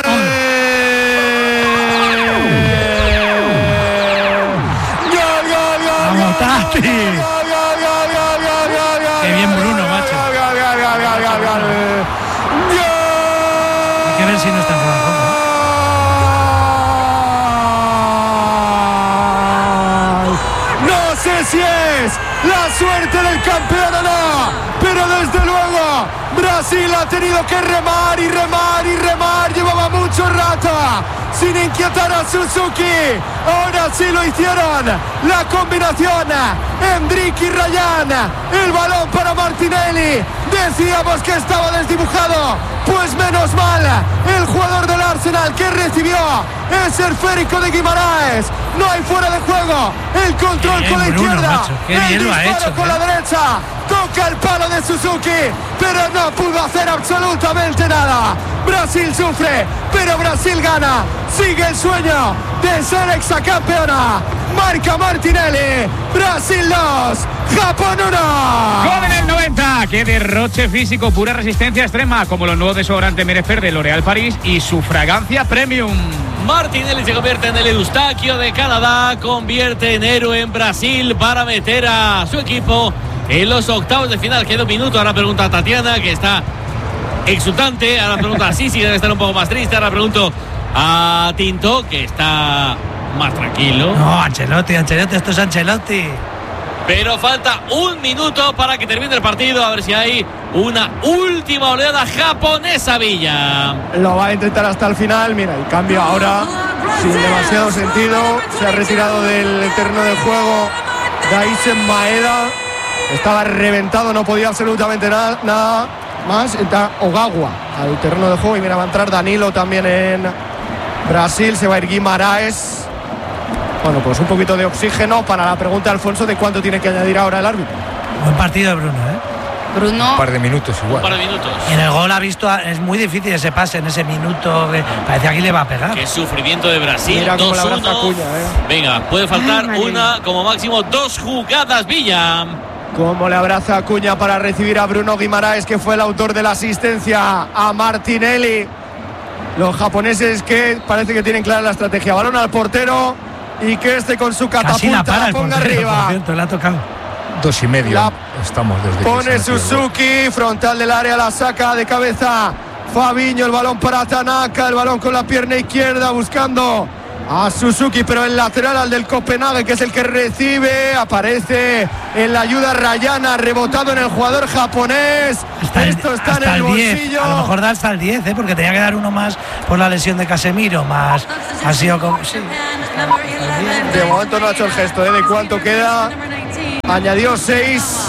Speaker 4: Tati. Qué bien Bruno, macho. Hay que ver si no está en
Speaker 2: juego. No sé si es la suerte del campeón o no, pero desde luego Brasil ha tenido que remar y remar y remar. Llevaba mucho rato sin inquietar a Suzuki. Ahora sí lo hicieron. La combinación Endricky y Ryan. El balón para Martinelli. Decíamos que estaba desdibujado. Pues menos mal. El jugador del Arsenal que recibió ese esférico de Guimaraes. No hay fuera de juego. El control bien, con la Bruno, izquierda.
Speaker 4: Macho, qué bien
Speaker 2: el
Speaker 4: lo ha hecho,
Speaker 2: con
Speaker 4: ¿eh?
Speaker 2: la derecha. Toca el palo de Suzuki, pero no pudo hacer absolutamente nada. Brasil sufre, pero Brasil gana. Sigue el sueño de ser exacampeona. Marca Martinelli. Brasil dos, Japón uno.
Speaker 5: Gol en el noventa. Qué derroche físico, pura resistencia extrema, como los nuevos desodorantes Merefer de L'Oréal París y su fragancia premium.
Speaker 3: Martinelli se convierte en el Eustaquio de Canadá, convierte en héroe en Brasil para meter a su equipo en los octavos de final. Queda un minuto. Ahora pregunta a Tatiana, que está exultante. Ahora pregunta a Sisi, debe estar un poco más triste. Ahora pregunto a Tinto, que está más tranquilo.
Speaker 4: No, Ancelotti, Ancelotti, esto es Ancelotti.
Speaker 3: Pero falta un minuto para que termine el partido. A ver si hay una última oleada japonesa, Villa.
Speaker 2: Lo va a intentar hasta el final. Mira, el cambio ahora sin demasiado sentido. Se ha retirado del terreno de juego Daisen Maeda. Estaba reventado, no podía absolutamente nada, nada más. Entra Ogawa al terreno de juego y mira, va a entrar Danilo también en Brasil. Se va a ir Guimaraes. Bueno, pues un poquito de oxígeno para la pregunta de Alfonso de cuánto tiene que añadir ahora el árbitro.
Speaker 4: Buen partido de Bruno, ¿eh?
Speaker 9: Bruno.
Speaker 11: Un par de minutos igual.
Speaker 3: Un par de minutos.
Speaker 4: Y en el gol ha visto, es muy difícil ese pase en ese minuto. Que parecía que le va a pegar.
Speaker 3: Qué sufrimiento de Brasil.
Speaker 2: Mira cómo la
Speaker 3: dos
Speaker 2: abraza
Speaker 3: uno.
Speaker 2: Acuña, ¿eh?
Speaker 3: Venga, puede faltar
Speaker 9: Ay,
Speaker 3: una, como máximo dos jugadas, Villa.
Speaker 2: Como le abraza Acuña para recibir a Bruno Guimaraes, que fue el autor de la asistencia a Martinelli. los japoneses, que parece que tienen clara la estrategia. Balón al portero y que este con su catapulta la, la ponga portero, arriba.
Speaker 4: Por cierto, le ha tocado.
Speaker 11: Dos y medio. La Estamos desde
Speaker 2: pone Suzuki, frontal del área, la saca de cabeza Fabiño, el balón para Tanaka, el balón con la pierna izquierda buscando a Suzuki, pero el lateral al del Copenhague, que es el que recibe, aparece en la ayuda Rayana, rebotado en el jugador japonés.
Speaker 4: Hasta
Speaker 2: Esto
Speaker 4: el,
Speaker 2: está
Speaker 4: hasta
Speaker 2: en el,
Speaker 4: el
Speaker 2: bolsillo.
Speaker 4: diez, a lo mejor da hasta el diez, ¿eh? Porque tenía que dar uno más por la lesión de Casemiro, más ha sido como sí,
Speaker 2: de momento no ha hecho el gesto, ¿eh? De cuánto queda. Añadió seis.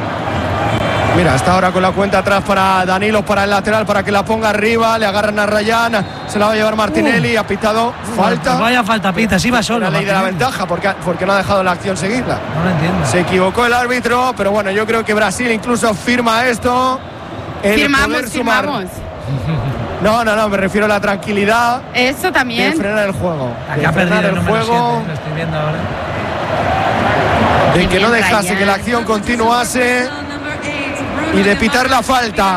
Speaker 2: Mira, está ahora con la cuenta atrás para Danilo, para el lateral, para que la ponga arriba. Le agarran a Rayán, se la va a llevar Martinelli. Uh, ha pitado falta.
Speaker 4: Pues vaya falta, pita, sí va solo.
Speaker 2: La ley de la ventaja, porque, porque no ha dejado la acción seguirla.
Speaker 4: No lo entiendo.
Speaker 2: Se equivocó el árbitro, pero bueno, yo creo que Brasil incluso firma esto.
Speaker 9: Firmamos, firmamos.
Speaker 2: No, no, no, me refiero a la tranquilidad.
Speaker 9: Eso también.
Speaker 2: De frenar el juego.
Speaker 4: Acá ha perdido el, el juego.
Speaker 2: siete,
Speaker 4: lo estoy viendo ahora.
Speaker 2: De que no dejase que la acción continuase. Y de pitar la falta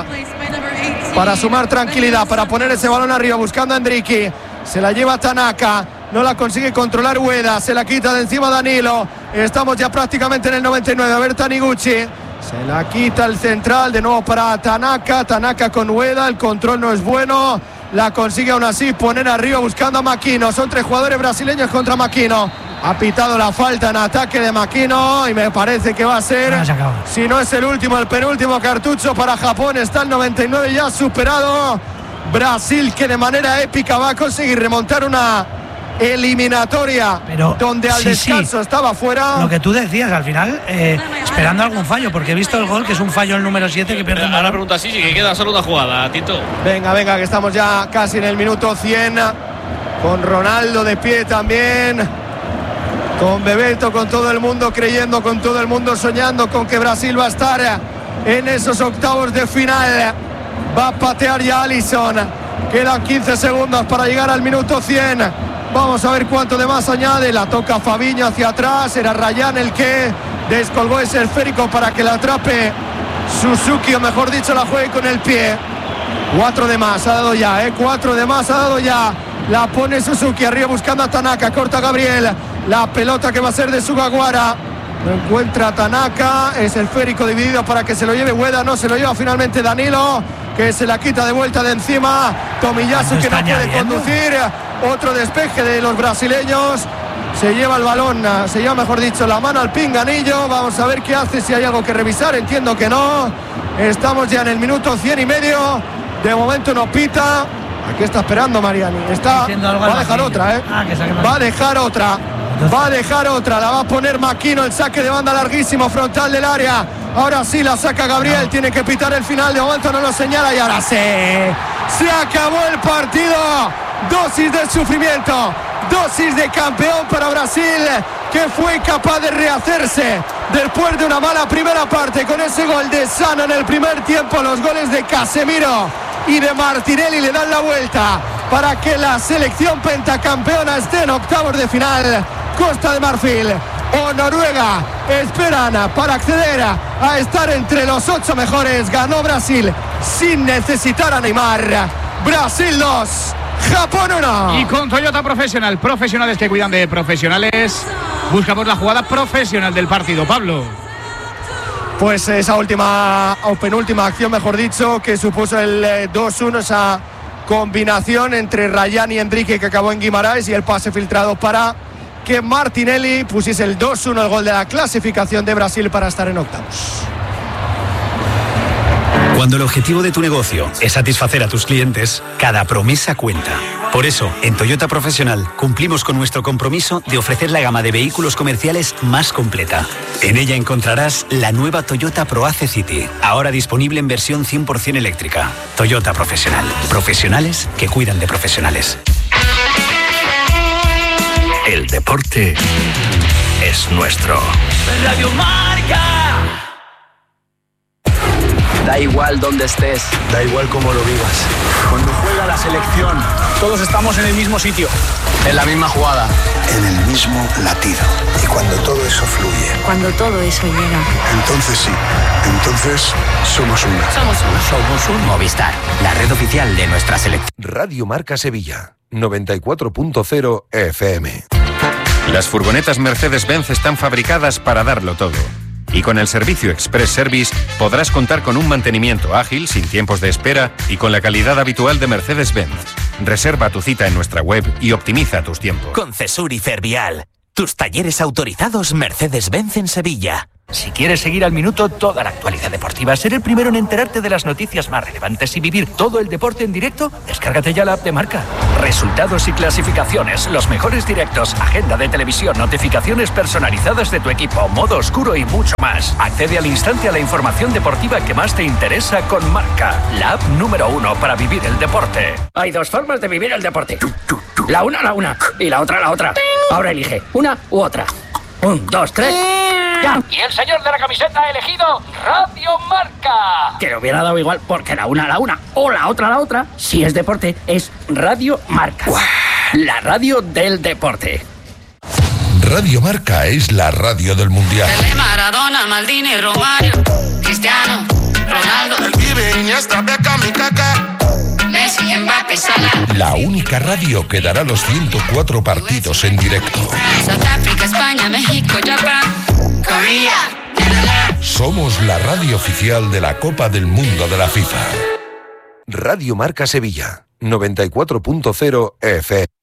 Speaker 2: para sumar tranquilidad, para poner ese balón arriba buscando a Endricky. Se la lleva Tanaka, no la consigue controlar Ueda, se la quita de encima Danilo. Estamos ya prácticamente en el noventa y nueve. A ver, Taniguchi, se la quita el central de nuevo para Tanaka. Tanaka con Ueda, el control no es bueno, la consigue aún así poner arriba buscando a Makino. Son tres jugadores brasileños contra Makino. Ha pitado la falta en ataque de Makino y me parece que va a ser,
Speaker 4: no,
Speaker 2: si no es el último, el penúltimo cartucho para Japón. Está el noventa y nueve ya superado. Brasil, que de manera épica va a conseguir remontar una eliminatoria,
Speaker 4: pero,
Speaker 2: donde al
Speaker 4: sí,
Speaker 2: descanso
Speaker 4: sí.
Speaker 2: estaba fuera.
Speaker 4: Lo que tú decías al final, eh, esperando algún fallo, porque he visto el gol, que es un fallo el número siete que pierde.
Speaker 3: Ahora la pregunta sí, sí, que queda solo una jugada, Tito.
Speaker 2: Venga, venga, que estamos ya casi en el minuto cien, con Ronaldo de pie también, con Bebeto, con todo el mundo creyendo, con todo el mundo soñando con que Brasil va a estar en esos octavos de final. Va a patear ya Alisson. Quedan quince segundos para llegar al minuto cien. Vamos a ver cuánto de más añade. La toca Fabiño hacia atrás. Era Rayán el que descolgó ese esférico para que la atrape Suzuki, o mejor dicho, la juegue con el pie. Cuatro de más ha dado ya, ¿eh? Cuatro de más ha dado ya. La pone Suzuki arriba buscando a Tanaka. Corta Gabriel. La pelota que va a ser de Sugawara. No encuentra a Tanaka. Es esférico dividido para que se lo lleve Ueda. No se lo lleva finalmente Danilo, que se la quita de vuelta de encima. Tomiyasu, que no puede conducir. Otro despeje de los brasileños. Se lleva el balón, se lleva, mejor dicho, la mano al pinganillo. Vamos a ver qué hace, si hay algo que revisar. Entiendo que no. Estamos ya en el minuto cien y medio. De momento no pita. Aquí está esperando Mariani. Está, va a dejar otra, ¿eh?
Speaker 4: Ah,
Speaker 2: va a dejar otra. Va a dejar otra. La va a poner Makino. El saque de banda larguísimo, frontal del área. Ahora sí la saca Gabriel. No. Tiene que pitar el final. De momento no lo señala. Y ahora sí. Se acabó el partido. Dosis de sufrimiento. Dosis de campeón para Brasil, que fue capaz de rehacerse después de una mala primera parte con ese gol de Sano en el primer tiempo. Los goles de Casemiro y de Martinelli le dan la vuelta para que la selección pentacampeona esté en octavos de final. Costa de Marfil o Noruega esperan para acceder a estar entre los ocho mejores. Ganó Brasil sin necesitar a Neymar. Brasil dos, Japón uno.
Speaker 5: Y con Toyota Profesional, profesionales que cuidan de profesionales, buscamos la jugada profesional del partido. Pablo.
Speaker 2: Pues esa última o penúltima acción, mejor dicho, que supuso el eh, dos uno, esa combinación entre Rayán y Enrique que acabó en Guimarães, y el pase filtrado para que Martinelli pusiese el dos uno, el gol de la clasificación de Brasil para estar en octavos.
Speaker 16: Cuando el objetivo de tu negocio es satisfacer a tus clientes, cada promesa cuenta. Por eso, en Toyota Profesional cumplimos con nuestro compromiso de ofrecer la gama de vehículos comerciales más completa. En ella encontrarás la nueva Toyota ProAce City, ahora disponible en versión cien por ciento eléctrica. Toyota Profesional. Profesionales que cuidan de profesionales.
Speaker 17: El deporte es nuestro.
Speaker 18: Radio Marca. Da igual dónde estés.
Speaker 19: Da igual cómo lo vivas.
Speaker 18: Cuando juega la selección, todos estamos en el mismo sitio. En la misma jugada.
Speaker 20: En el mismo latido. Y cuando todo eso fluye.
Speaker 14: Cuando todo eso llega.
Speaker 20: Entonces sí. Entonces somos una.
Speaker 14: Somos una.
Speaker 7: Somos un Movistar, la red oficial de nuestra selección.
Speaker 21: Radio Marca Sevilla, noventa y cuatro punto cero F M.
Speaker 22: Las furgonetas Mercedes-Benz están fabricadas para darlo todo. Y con el servicio Express Service podrás contar con un mantenimiento ágil, sin tiempos de espera y con la calidad habitual de Mercedes-Benz. Reserva tu cita en nuestra web y optimiza tus tiempos.
Speaker 7: Con Cesur y Fervial, tus talleres autorizados Mercedes-Benz en Sevilla.
Speaker 23: Si quieres seguir al minuto toda la actualidad deportiva, ser el primero en enterarte de las noticias más relevantes y vivir todo el deporte en directo, descárgate ya la app de Marca. Resultados y clasificaciones, los mejores directos, agenda de televisión, notificaciones personalizadas de tu equipo, modo oscuro y mucho más. Accede al instante a la información deportiva que más te interesa con Marca, la app número uno para vivir el deporte.
Speaker 24: Hay dos formas de vivir el deporte. La una, la una, y la otra, la otra. Ahora elige una u otra. Un, dos, tres... ¡Ya!
Speaker 23: Y el señor de la camiseta ha elegido Radio Marca.
Speaker 24: Que le hubiera dado igual porque la una la una o la otra la otra, si es deporte, es Radio Marca. ¡Uah! La radio del deporte.
Speaker 25: Radio Marca es la radio del Mundial.
Speaker 26: Maradona, Maldini, Romario, Cristiano, Ronaldo, El Pibe, Iniesta, Beckham y Kaká, Messi, Mbappé, Salah.
Speaker 25: La única radio que dará los ciento cuatro partidos en directo.
Speaker 26: Sudáfrica, España, México, Japón, Corea.
Speaker 25: Somos la radio oficial de la Copa del Mundo de la FIFA.
Speaker 21: Radio Marca Sevilla, noventa y cuatro punto cero F M.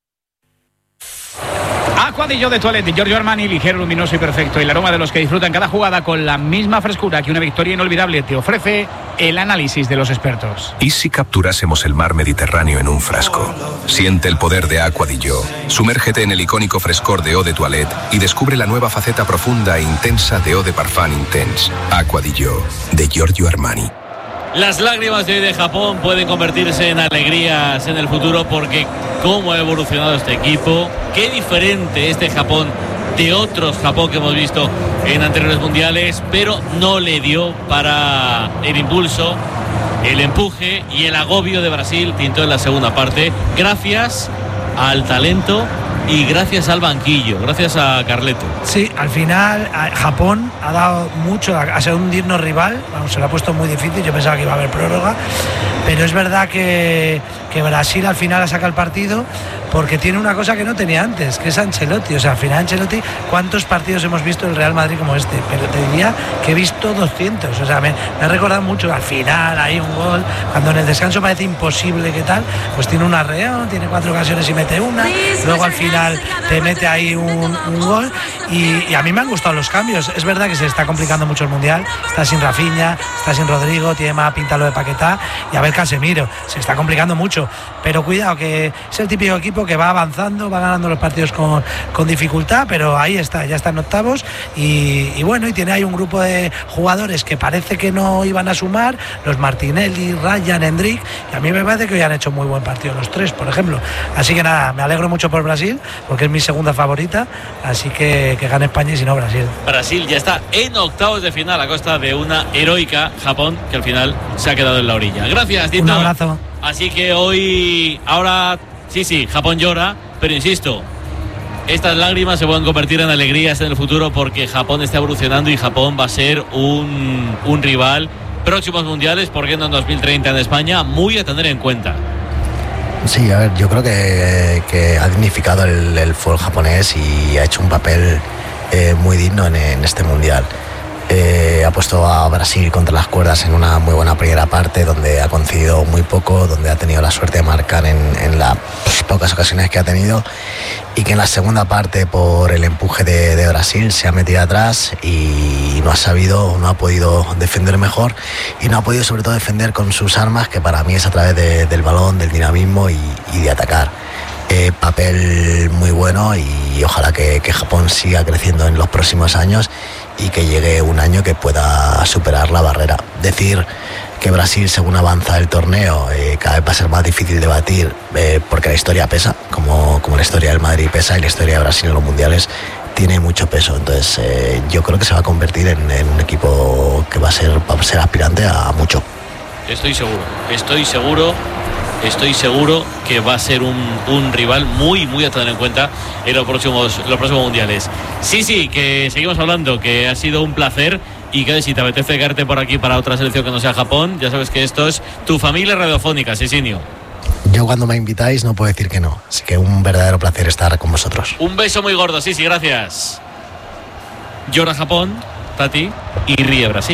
Speaker 5: Aquadillo de Toilette, Giorgio Armani, ligero, luminoso y perfecto. Y el aroma de los que disfrutan cada jugada con la misma frescura que una victoria inolvidable te ofrece el análisis de los expertos.
Speaker 27: ¿Y si capturásemos el mar Mediterráneo en un frasco? Siente el poder de Aquadillo. Sumérgete en el icónico frescor de Eau de Toilette y descubre la nueva faceta profunda e intensa de Eau de Parfum Intense. Aquadillo, de Giorgio Armani.
Speaker 3: Las lágrimas de hoy de Japón pueden convertirse en alegrías en el futuro, porque cómo ha evolucionado este equipo, qué diferente este Japón de otros Japón que hemos visto en anteriores mundiales, pero no le dio para el impulso, el empuje y el agobio de Brasil. Tintó en la segunda parte, gracias al talento y gracias al banquillo, gracias a Carleto.
Speaker 4: Sí, al final a Japón ha dado mucho a, a ser un digno rival. Vamos, se lo ha puesto muy difícil. Yo pensaba que iba a haber prórroga, pero es verdad que, que Brasil al final ha sacado el partido porque tiene una cosa que no tenía antes, que es Ancelotti. O sea, al final Ancelotti, ¿cuántos partidos hemos visto el Real Madrid como este? Pero te diría que he visto doscientos. O sea, me, me ha recordado mucho al final, hay un gol, cuando en el descanso parece imposible que tal, pues tiene un arreo, tiene cuatro ocasiones y mete una, luego al final te mete ahí un, un gol y, y a mí me han gustado los cambios. Es verdad que se está complicando mucho el Mundial, está sin Rafinha, está sin Rodrigo, tiene más pinta lo de Paquetá, y a ver Casemiro, se está complicando mucho, pero cuidado, que es el típico equipo que va avanzando, va ganando los partidos con, con dificultad, pero ahí está, ya está en octavos y, y bueno, y tiene ahí un grupo de jugadores que parece que no iban a sumar, los Martinelli, Ryan, Hendrik, y a mí me parece que hoy han hecho muy buen partido los tres, por ejemplo. Así que nada, me alegro mucho por Brasil, porque es mi segunda favorita, así que que gane España y si no Brasil.
Speaker 3: Brasil ya está en octavos de final a costa de una heroica Japón que al final se ha quedado en la orilla. Gracias, Tito.
Speaker 4: Un abrazo.
Speaker 3: Así que hoy, ahora, sí, sí, Japón llora, pero insisto, estas lágrimas se pueden convertir en alegrías en el futuro, porque Japón está evolucionando y Japón va a ser un, un rival próximos mundiales, porque no en dos mil treinta en España, muy a tener en cuenta.
Speaker 1: Sí, a ver, yo creo que, que ha dignificado el, el fútbol japonés y ha hecho un papel eh, muy digno en, en este mundial. Eh, ha puesto a Brasil contra las cuerdas en una muy buena primera parte, donde ha concedido muy poco, donde ha tenido la suerte de marcar en, en las pues, pocas ocasiones que ha tenido, y que en la segunda parte, por el empuje de, de Brasil, se ha metido atrás y no ha sabido, no ha podido defender mejor, y no ha podido sobre todo defender con sus armas, que para mí es a través de, del balón, del dinamismo y, y de atacar. Eh, papel muy bueno, y ojalá que, que Japón siga creciendo en los próximos años y que llegue un año que pueda superar la barrera. Decir que Brasil, según avanza el torneo, eh, cada vez va a ser más difícil de batir, eh, porque la historia pesa, como, como la historia del Madrid pesa, y la historia de Brasil en los mundiales tiene mucho peso. Entonces eh, yo creo que se va a convertir en, en un equipo que va a ser, vamos, ser aspirante a mucho.
Speaker 3: Estoy seguro, estoy seguro, estoy seguro que va a ser un, un rival muy, muy a tener en cuenta en los próximos, los próximos mundiales. Sí, sí, que seguimos hablando, que ha sido un placer y que si te apetece quedarte por aquí para otra selección que no sea Japón, ya sabes que esto es tu familia radiofónica, Sisinio.
Speaker 1: Yo cuando me invitáis no puedo decir que no, así que un verdadero placer estar con vosotros.
Speaker 3: Un beso muy gordo, sí, sí, gracias. Llora Japón, Tati, y ríe Brasil.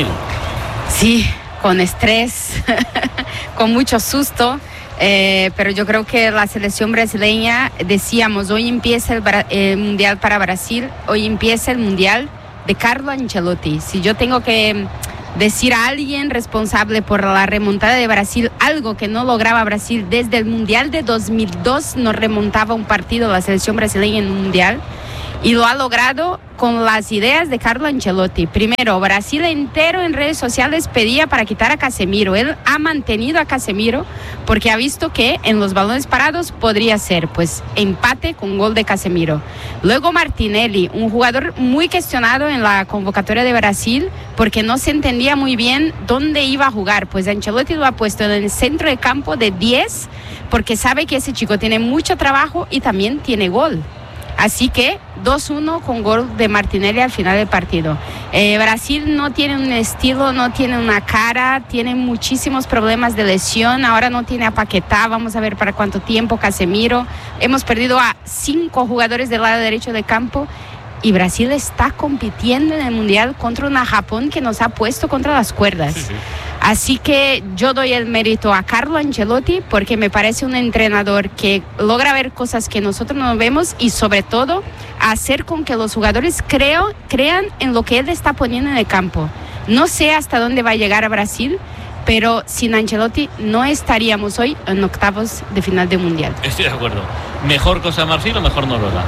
Speaker 9: Sí, con estrés, con mucho susto, eh, pero yo creo que la selección brasileña, decíamos, hoy empieza el, el Mundial para Brasil, hoy empieza el Mundial de Carlo Ancelotti. Si yo tengo que decir a alguien responsable por la remontada de Brasil, algo que no lograba Brasil desde el Mundial de dos mil dos, no remontaba un partido la selección brasileña en un Mundial, y lo ha logrado con las ideas de Carlo Ancelotti. Primero, Brasil entero en redes sociales pedía para quitar a Casemiro. Él ha mantenido a Casemiro porque ha visto que en los balones parados podría ser pues empate con gol de Casemiro. Luego Martinelli, un jugador muy cuestionado en la convocatoria de Brasil porque no se entendía muy bien dónde iba a jugar. Pues Ancelotti lo ha puesto en el centro de campo de diez porque sabe que ese chico tiene mucho trabajo y también tiene gol. Así que dos uno con gol de Martinelli al final del partido. Eh, Brasil no tiene un estilo, no tiene una cara, tiene muchísimos problemas de lesión. Ahora no tiene a Paquetá, vamos a ver para cuánto tiempo, Casemiro. Hemos perdido a cinco jugadores del lado derecho del campo. Y Brasil está compitiendo en el Mundial contra una Japón que nos ha puesto contra las cuerdas. Sí, sí. Así que yo doy el mérito a Carlo Ancelotti porque me parece un entrenador que logra ver cosas que nosotros no vemos y sobre todo hacer con que los jugadores creo, crean en lo que él está poniendo en el campo. No sé hasta dónde va a llegar a Brasil, pero sin Ancelotti no estaríamos hoy en octavos de final de Mundial.
Speaker 3: Estoy de acuerdo. ¿Mejor Costa de Marfil o mejor Noruega?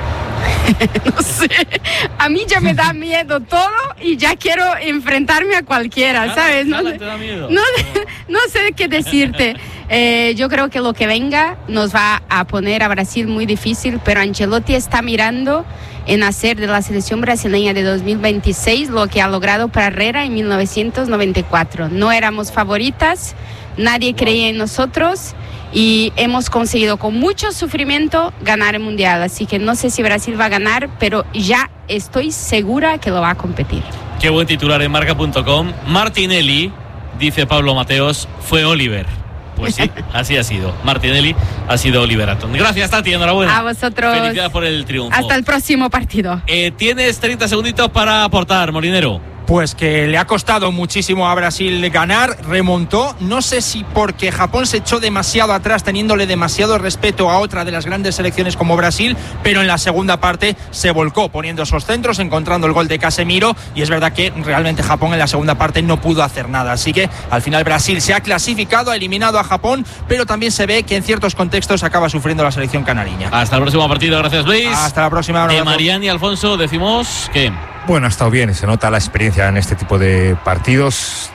Speaker 9: No sé, a mí ya me da miedo todo y ya quiero enfrentarme a cualquiera, ¿sabes? No, sé, no, no sé qué decirte. Eh, yo creo que lo que venga nos va a poner a Brasil muy difícil, pero Ancelotti está mirando en hacer de la selección brasileña de dos mil veintiséis lo que ha logrado Parreira en mil novecientos noventa y cuatro. No éramos favoritas, nadie creía en nosotros y hemos conseguido con mucho sufrimiento ganar el Mundial. Así que no sé si Brasil va a ganar, pero ya estoy segura que lo va a competir.
Speaker 3: Qué buen titular en marca punto com. Martinelli, dice Pablo Mateos, fue Oliver. Pues sí, así ha sido. Martinelli ha sido Oliver Atom. Gracias, Tati, enhorabuena.
Speaker 9: A vosotros.
Speaker 3: Felicidades por el triunfo.
Speaker 9: Hasta el próximo partido.
Speaker 3: Eh, tienes treinta segunditos para aportar, Molinero.
Speaker 6: Pues que le ha costado muchísimo a Brasil ganar, remontó, no sé si porque Japón se echó demasiado atrás teniéndole demasiado respeto a otra de las grandes selecciones como Brasil, pero en la segunda parte se volcó poniendo esos centros, encontrando el gol de Casemiro y es verdad que realmente Japón en la segunda parte no pudo hacer nada, así que al final Brasil se ha clasificado, ha eliminado a Japón, pero también se ve que en ciertos contextos acaba sufriendo la selección canariña.
Speaker 3: Hasta el próximo partido, gracias Luis.
Speaker 6: Hasta la próxima.
Speaker 3: De Mariani y Alfonso decimos que...
Speaker 11: Bueno, ha estado bien y se nota la experiencia en este tipo de partidos.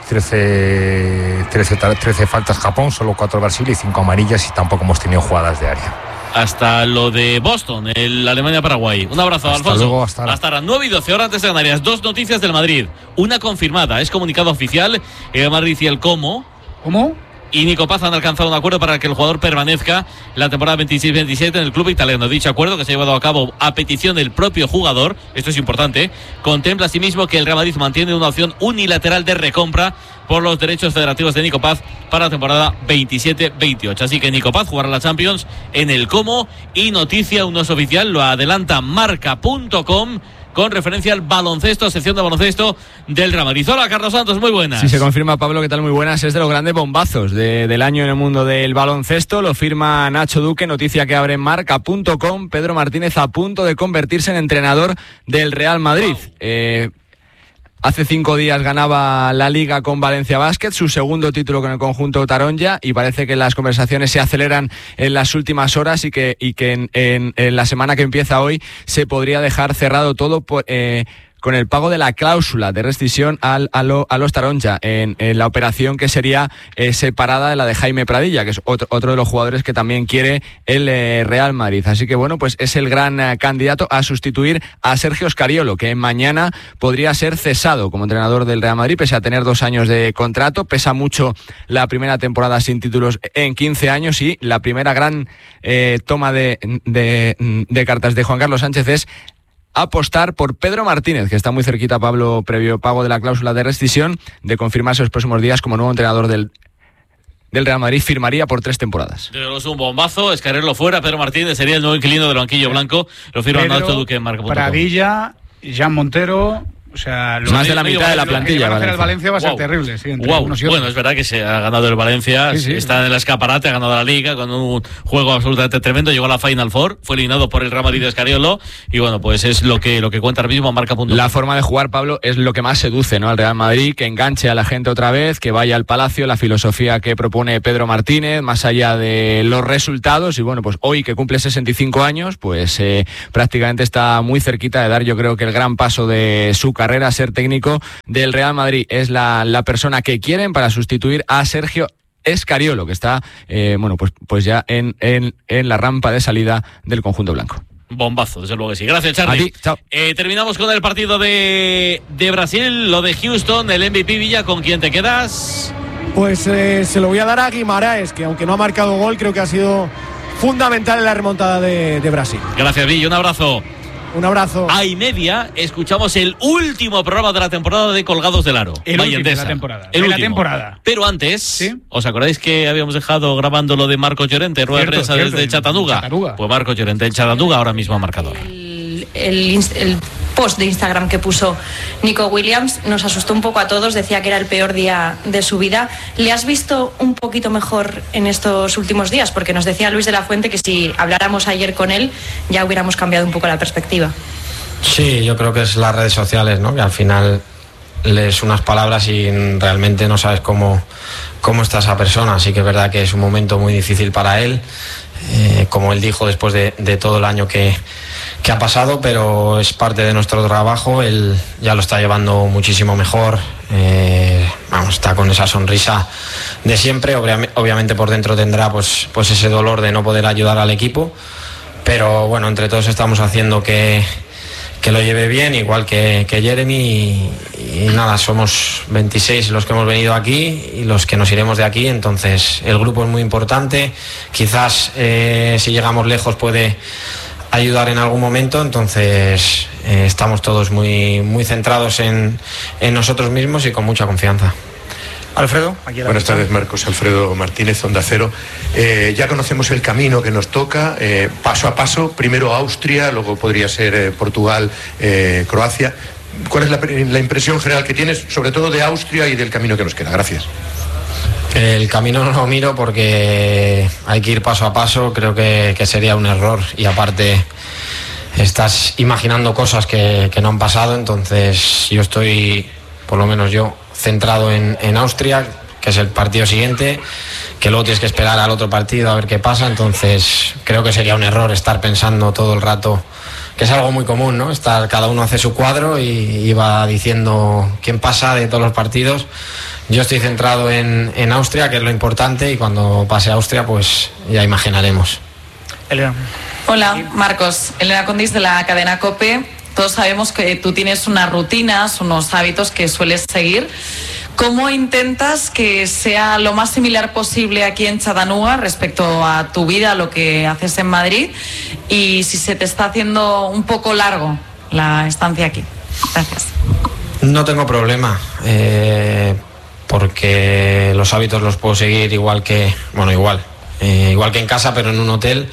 Speaker 11: trece, trece, trece faltas Japón, solo cuatro Brasil y cinco amarillas y tampoco hemos tenido jugadas de área.
Speaker 3: Hasta lo de Boston, el Alemania-Paraguay. Un abrazo,
Speaker 11: hasta
Speaker 3: Alfonso.
Speaker 11: Luego, hasta,
Speaker 3: hasta las nueve y doce horas antes de Canarias. Dos noticias del Madrid. Una confirmada, es comunicado oficial. El Madrid y el Como.
Speaker 5: ¿Cómo?
Speaker 3: Y Nico Paz han alcanzado un acuerdo para que el jugador permanezca la temporada veintiséis veintisiete en el club italiano. Dicho acuerdo, que se ha llevado a cabo a petición del propio jugador, esto es importante, contempla asimismo que el Real Madrid mantiene una opción unilateral de recompra por los derechos federativos de Nico Paz para la temporada veintisiete veintiocho. Así que Nico Paz jugará la Champions en el Como. Y noticia, aún no es oficial, lo adelanta marca punto com con referencia al baloncesto, sección de baloncesto del Real Madrid. Hola, Carlos Santos, muy buenas.
Speaker 8: Sí, se confirma, Pablo, ¿qué tal? Muy buenas. Es de los grandes bombazos de, del año en el mundo del baloncesto. Lo firma Nacho Duque, noticia que abre en marca punto com. Pedro Martínez a punto de convertirse en entrenador del Real Madrid. Wow. Eh... Hace cinco días ganaba la Liga con Valencia Basket, su segundo título con el conjunto Taronja, y parece que las conversaciones se aceleran en las últimas horas y que, y que en, en, en la semana que empieza hoy se podría dejar cerrado todo por, eh, con el pago de la cláusula de rescisión al, a, lo, a los Taronja en, en la operación que sería eh, separada de la de Jaime Pradilla, que es otro, otro de los jugadores que también quiere el eh, Real Madrid. Así que bueno, pues es el gran eh, candidato a sustituir a Sergio Scariolo, que mañana podría ser cesado como entrenador del Real Madrid, pese a tener dos años de contrato. Pesa mucho la primera temporada sin títulos en quince años y la primera gran eh, toma de, de, de cartas de Juan Carlos Sánchez es apostar por Pedro Martínez, que está muy cerquita, Pablo, previo pago de la cláusula de rescisión, de confirmarse los próximos días como nuevo entrenador del del Real Madrid. Firmaría por tres temporadas.
Speaker 3: Es un bombazo, Scariolo fuera, Pedro Martínez sería el nuevo inquilino del banquillo blanco. Lo firma Nacho Duque en marca punto com.
Speaker 5: Pradilla, Jan Montero. O sea, lo
Speaker 8: más de la mitad de la plantilla.
Speaker 5: Lo que van a hacer el Valencia va a ser
Speaker 3: wow.
Speaker 5: terrible. Sí,
Speaker 3: wow. Bueno, es verdad que se ha ganado el Valencia, sí, sí. está en el escaparate, ha ganado la Liga con un juego absolutamente tremendo, llegó a la Final Four, fue eliminado por el Real Madrid de Scariolo y bueno, pues es lo que lo que cuenta ahora mismo en marca punto com.
Speaker 8: La forma de jugar, Pablo, es lo que más seduce, ¿no? Al Real Madrid, que enganche a la gente otra vez, que vaya al Palacio, la filosofía que propone Pedro Martínez, más allá de los resultados. Y bueno, pues hoy que cumple sesenta y cinco años, pues eh, prácticamente está muy cerquita de dar, yo creo que el gran paso de su carrera, ser técnico del Real Madrid. Es la, la persona que quieren para sustituir a Sergio Scariolo, que está eh, bueno, pues, pues ya en, en, en la rampa de salida del conjunto blanco.
Speaker 3: Bombazo, desde luego que sí. Gracias, Charly.
Speaker 8: A ti, chao.
Speaker 3: Eh, terminamos con el partido de, de Brasil, lo de Houston, el M V P. Villa, ¿con quién te quedas?
Speaker 2: Pues eh, se lo voy a dar a Guimaraes, que aunque no ha marcado gol, creo que ha sido fundamental en la remontada de, de Brasil.
Speaker 3: Gracias, Villa, un abrazo.
Speaker 2: Un abrazo.
Speaker 3: A y media escuchamos el último programa de la temporada de Colgados del Aro.
Speaker 5: El último de la temporada.
Speaker 3: El
Speaker 5: de
Speaker 3: último.
Speaker 5: la temporada.
Speaker 3: Pero antes,
Speaker 5: ¿sí?
Speaker 3: ¿os acordáis que habíamos dejado grabando lo de Marcos Llorente, rueda de prensa desde Chattanooga?
Speaker 5: Chattanooga?
Speaker 3: Pues Marcos Llorente en Chattanooga, ahora mismo marcador.
Speaker 10: El, el, el post de Instagram que puso Nico Williams nos asustó un poco a todos, decía que era el peor día de su vida. ¿Le has visto un poquito mejor en estos últimos días? Porque nos decía Luis de la Fuente que si habláramos ayer con él ya hubiéramos cambiado un poco la perspectiva.
Speaker 12: Sí, yo creo que es las redes sociales, ¿no? Que al final lees unas palabras y realmente no sabes cómo, cómo está esa persona. Así que es verdad que es un momento muy difícil para él, eh, como él dijo, después de, de todo el año que, que ha pasado, pero es parte de nuestro trabajo. Él ya lo está llevando muchísimo mejor, eh, vamos, está con esa sonrisa de siempre. Obviamente, obviamente por dentro tendrá pues, pues ese dolor de no poder ayudar al equipo, pero bueno, entre todos estamos haciendo que que lo lleve bien, igual que, que Jeremy, y, y nada, somos veintiséis los que hemos venido aquí y los que nos iremos de aquí, entonces el grupo es muy importante, quizás eh, si llegamos lejos puede ayudar en algún momento, entonces eh, estamos todos muy, muy centrados en, en nosotros mismos y con mucha confianza.
Speaker 13: Alfredo, aquí a la Buenas tardes, Marcos. Alfredo Martínez, Onda Cero. Eh, ya conocemos el camino que nos toca, eh, paso a paso. Primero Austria, luego podría ser eh, Portugal, eh, Croacia. ¿Cuál es la, la impresión general que tienes, sobre todo de Austria y del camino que nos queda? Gracias.
Speaker 12: El camino no lo miro porque hay que ir paso a paso. Creo que, que sería un error y aparte estás imaginando cosas que, que no han pasado. Entonces yo estoy, por lo menos yo, centrado en, en Austria, que es el partido siguiente, que luego tienes que esperar al otro partido a ver qué pasa. Entonces creo que sería un error estar pensando todo el rato, que es algo muy común, ¿no? Estar, cada uno hace su cuadro y, y va diciendo quién pasa de todos los partidos. Yo estoy centrado en, en Austria, que es lo importante, y cuando pase a Austria pues ya imaginaremos.
Speaker 5: Elena.
Speaker 15: Hola, Marcos. Elena Condis de la cadena COPE. Todos sabemos que tú tienes unas rutinas, unos hábitos que sueles seguir. ¿Cómo intentas que sea lo más similar posible aquí en Chattanooga respecto a tu vida, lo que haces en Madrid? Y si se te está haciendo un poco largo la estancia aquí. Gracias.
Speaker 12: No tengo problema, eh, porque los hábitos los puedo seguir igual que, bueno, igual, eh, igual que en casa, pero en un hotel.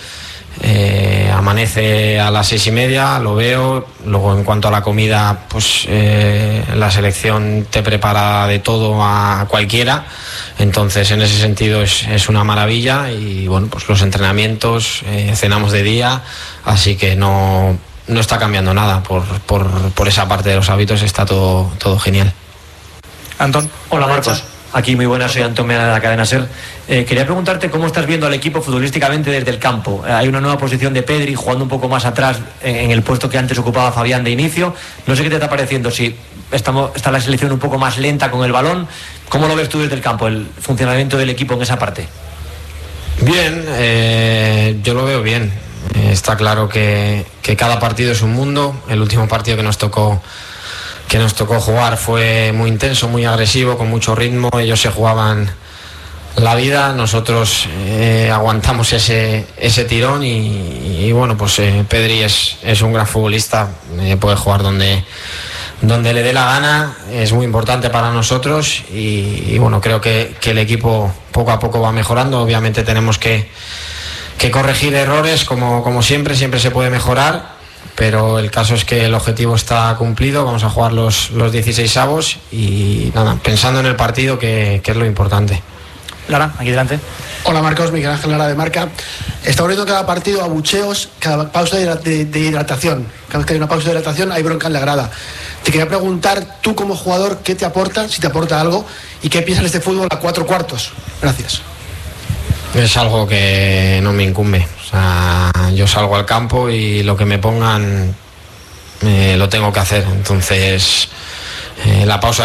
Speaker 12: Eh, amanece a las seis y media, lo veo. Luego en cuanto a la comida, pues eh, la selección te prepara de todo a cualquiera, entonces en ese sentido es, es una maravilla. Y bueno, pues los entrenamientos, eh, cenamos de día, así que no, no está cambiando nada por, por, por esa parte de los hábitos, está todo, todo genial.
Speaker 5: Antón.
Speaker 13: Hola, Marcos.
Speaker 14: Aquí, muy buenas, soy Antón Mena de la cadena SER. Eh, quería preguntarte cómo estás viendo al equipo futbolísticamente desde el campo. Eh, hay una nueva posición de Pedri jugando un poco más atrás en, en el puesto que antes ocupaba Fabián de inicio. No sé qué te está pareciendo, si estamos, está la selección un poco más lenta con el balón. ¿Cómo lo ves tú desde el campo, el funcionamiento del equipo en esa parte?
Speaker 12: Bien, eh, yo lo veo bien. Eh, está claro que, que cada partido es un mundo. El último partido que nos tocó que nos tocó jugar fue muy intenso, muy agresivo, con mucho ritmo. Ellos se jugaban la vida, nosotros eh, aguantamos ese, ese tirón y, y bueno, pues eh, Pedri es, es un gran futbolista, eh, puede jugar donde, donde le dé la gana, es muy importante para nosotros y, y bueno, creo que, que el equipo poco a poco va mejorando. Obviamente tenemos que, que corregir errores, como, como siempre, siempre se puede mejorar. Pero el caso es que el objetivo está cumplido, vamos a jugar los, los dieciséis avos y nada, pensando en el partido, que, que es lo importante.
Speaker 16: Lara, aquí delante.
Speaker 17: Hola Marcos, Miguel Ángel Lara de Marca. Está ocurriendo cada partido abucheos, cada pausa de, de, de hidratación. Cada vez que hay una pausa de hidratación hay bronca en la grada. Te quería preguntar, tú como jugador, ¿qué te aporta, si te aporta algo, y qué piensas de este fútbol a cuatro cuartos? Gracias.
Speaker 12: Es algo que no me incumbe. O sea, yo salgo al campo y lo que me pongan eh, lo tengo que hacer. Entonces, eh, la pausa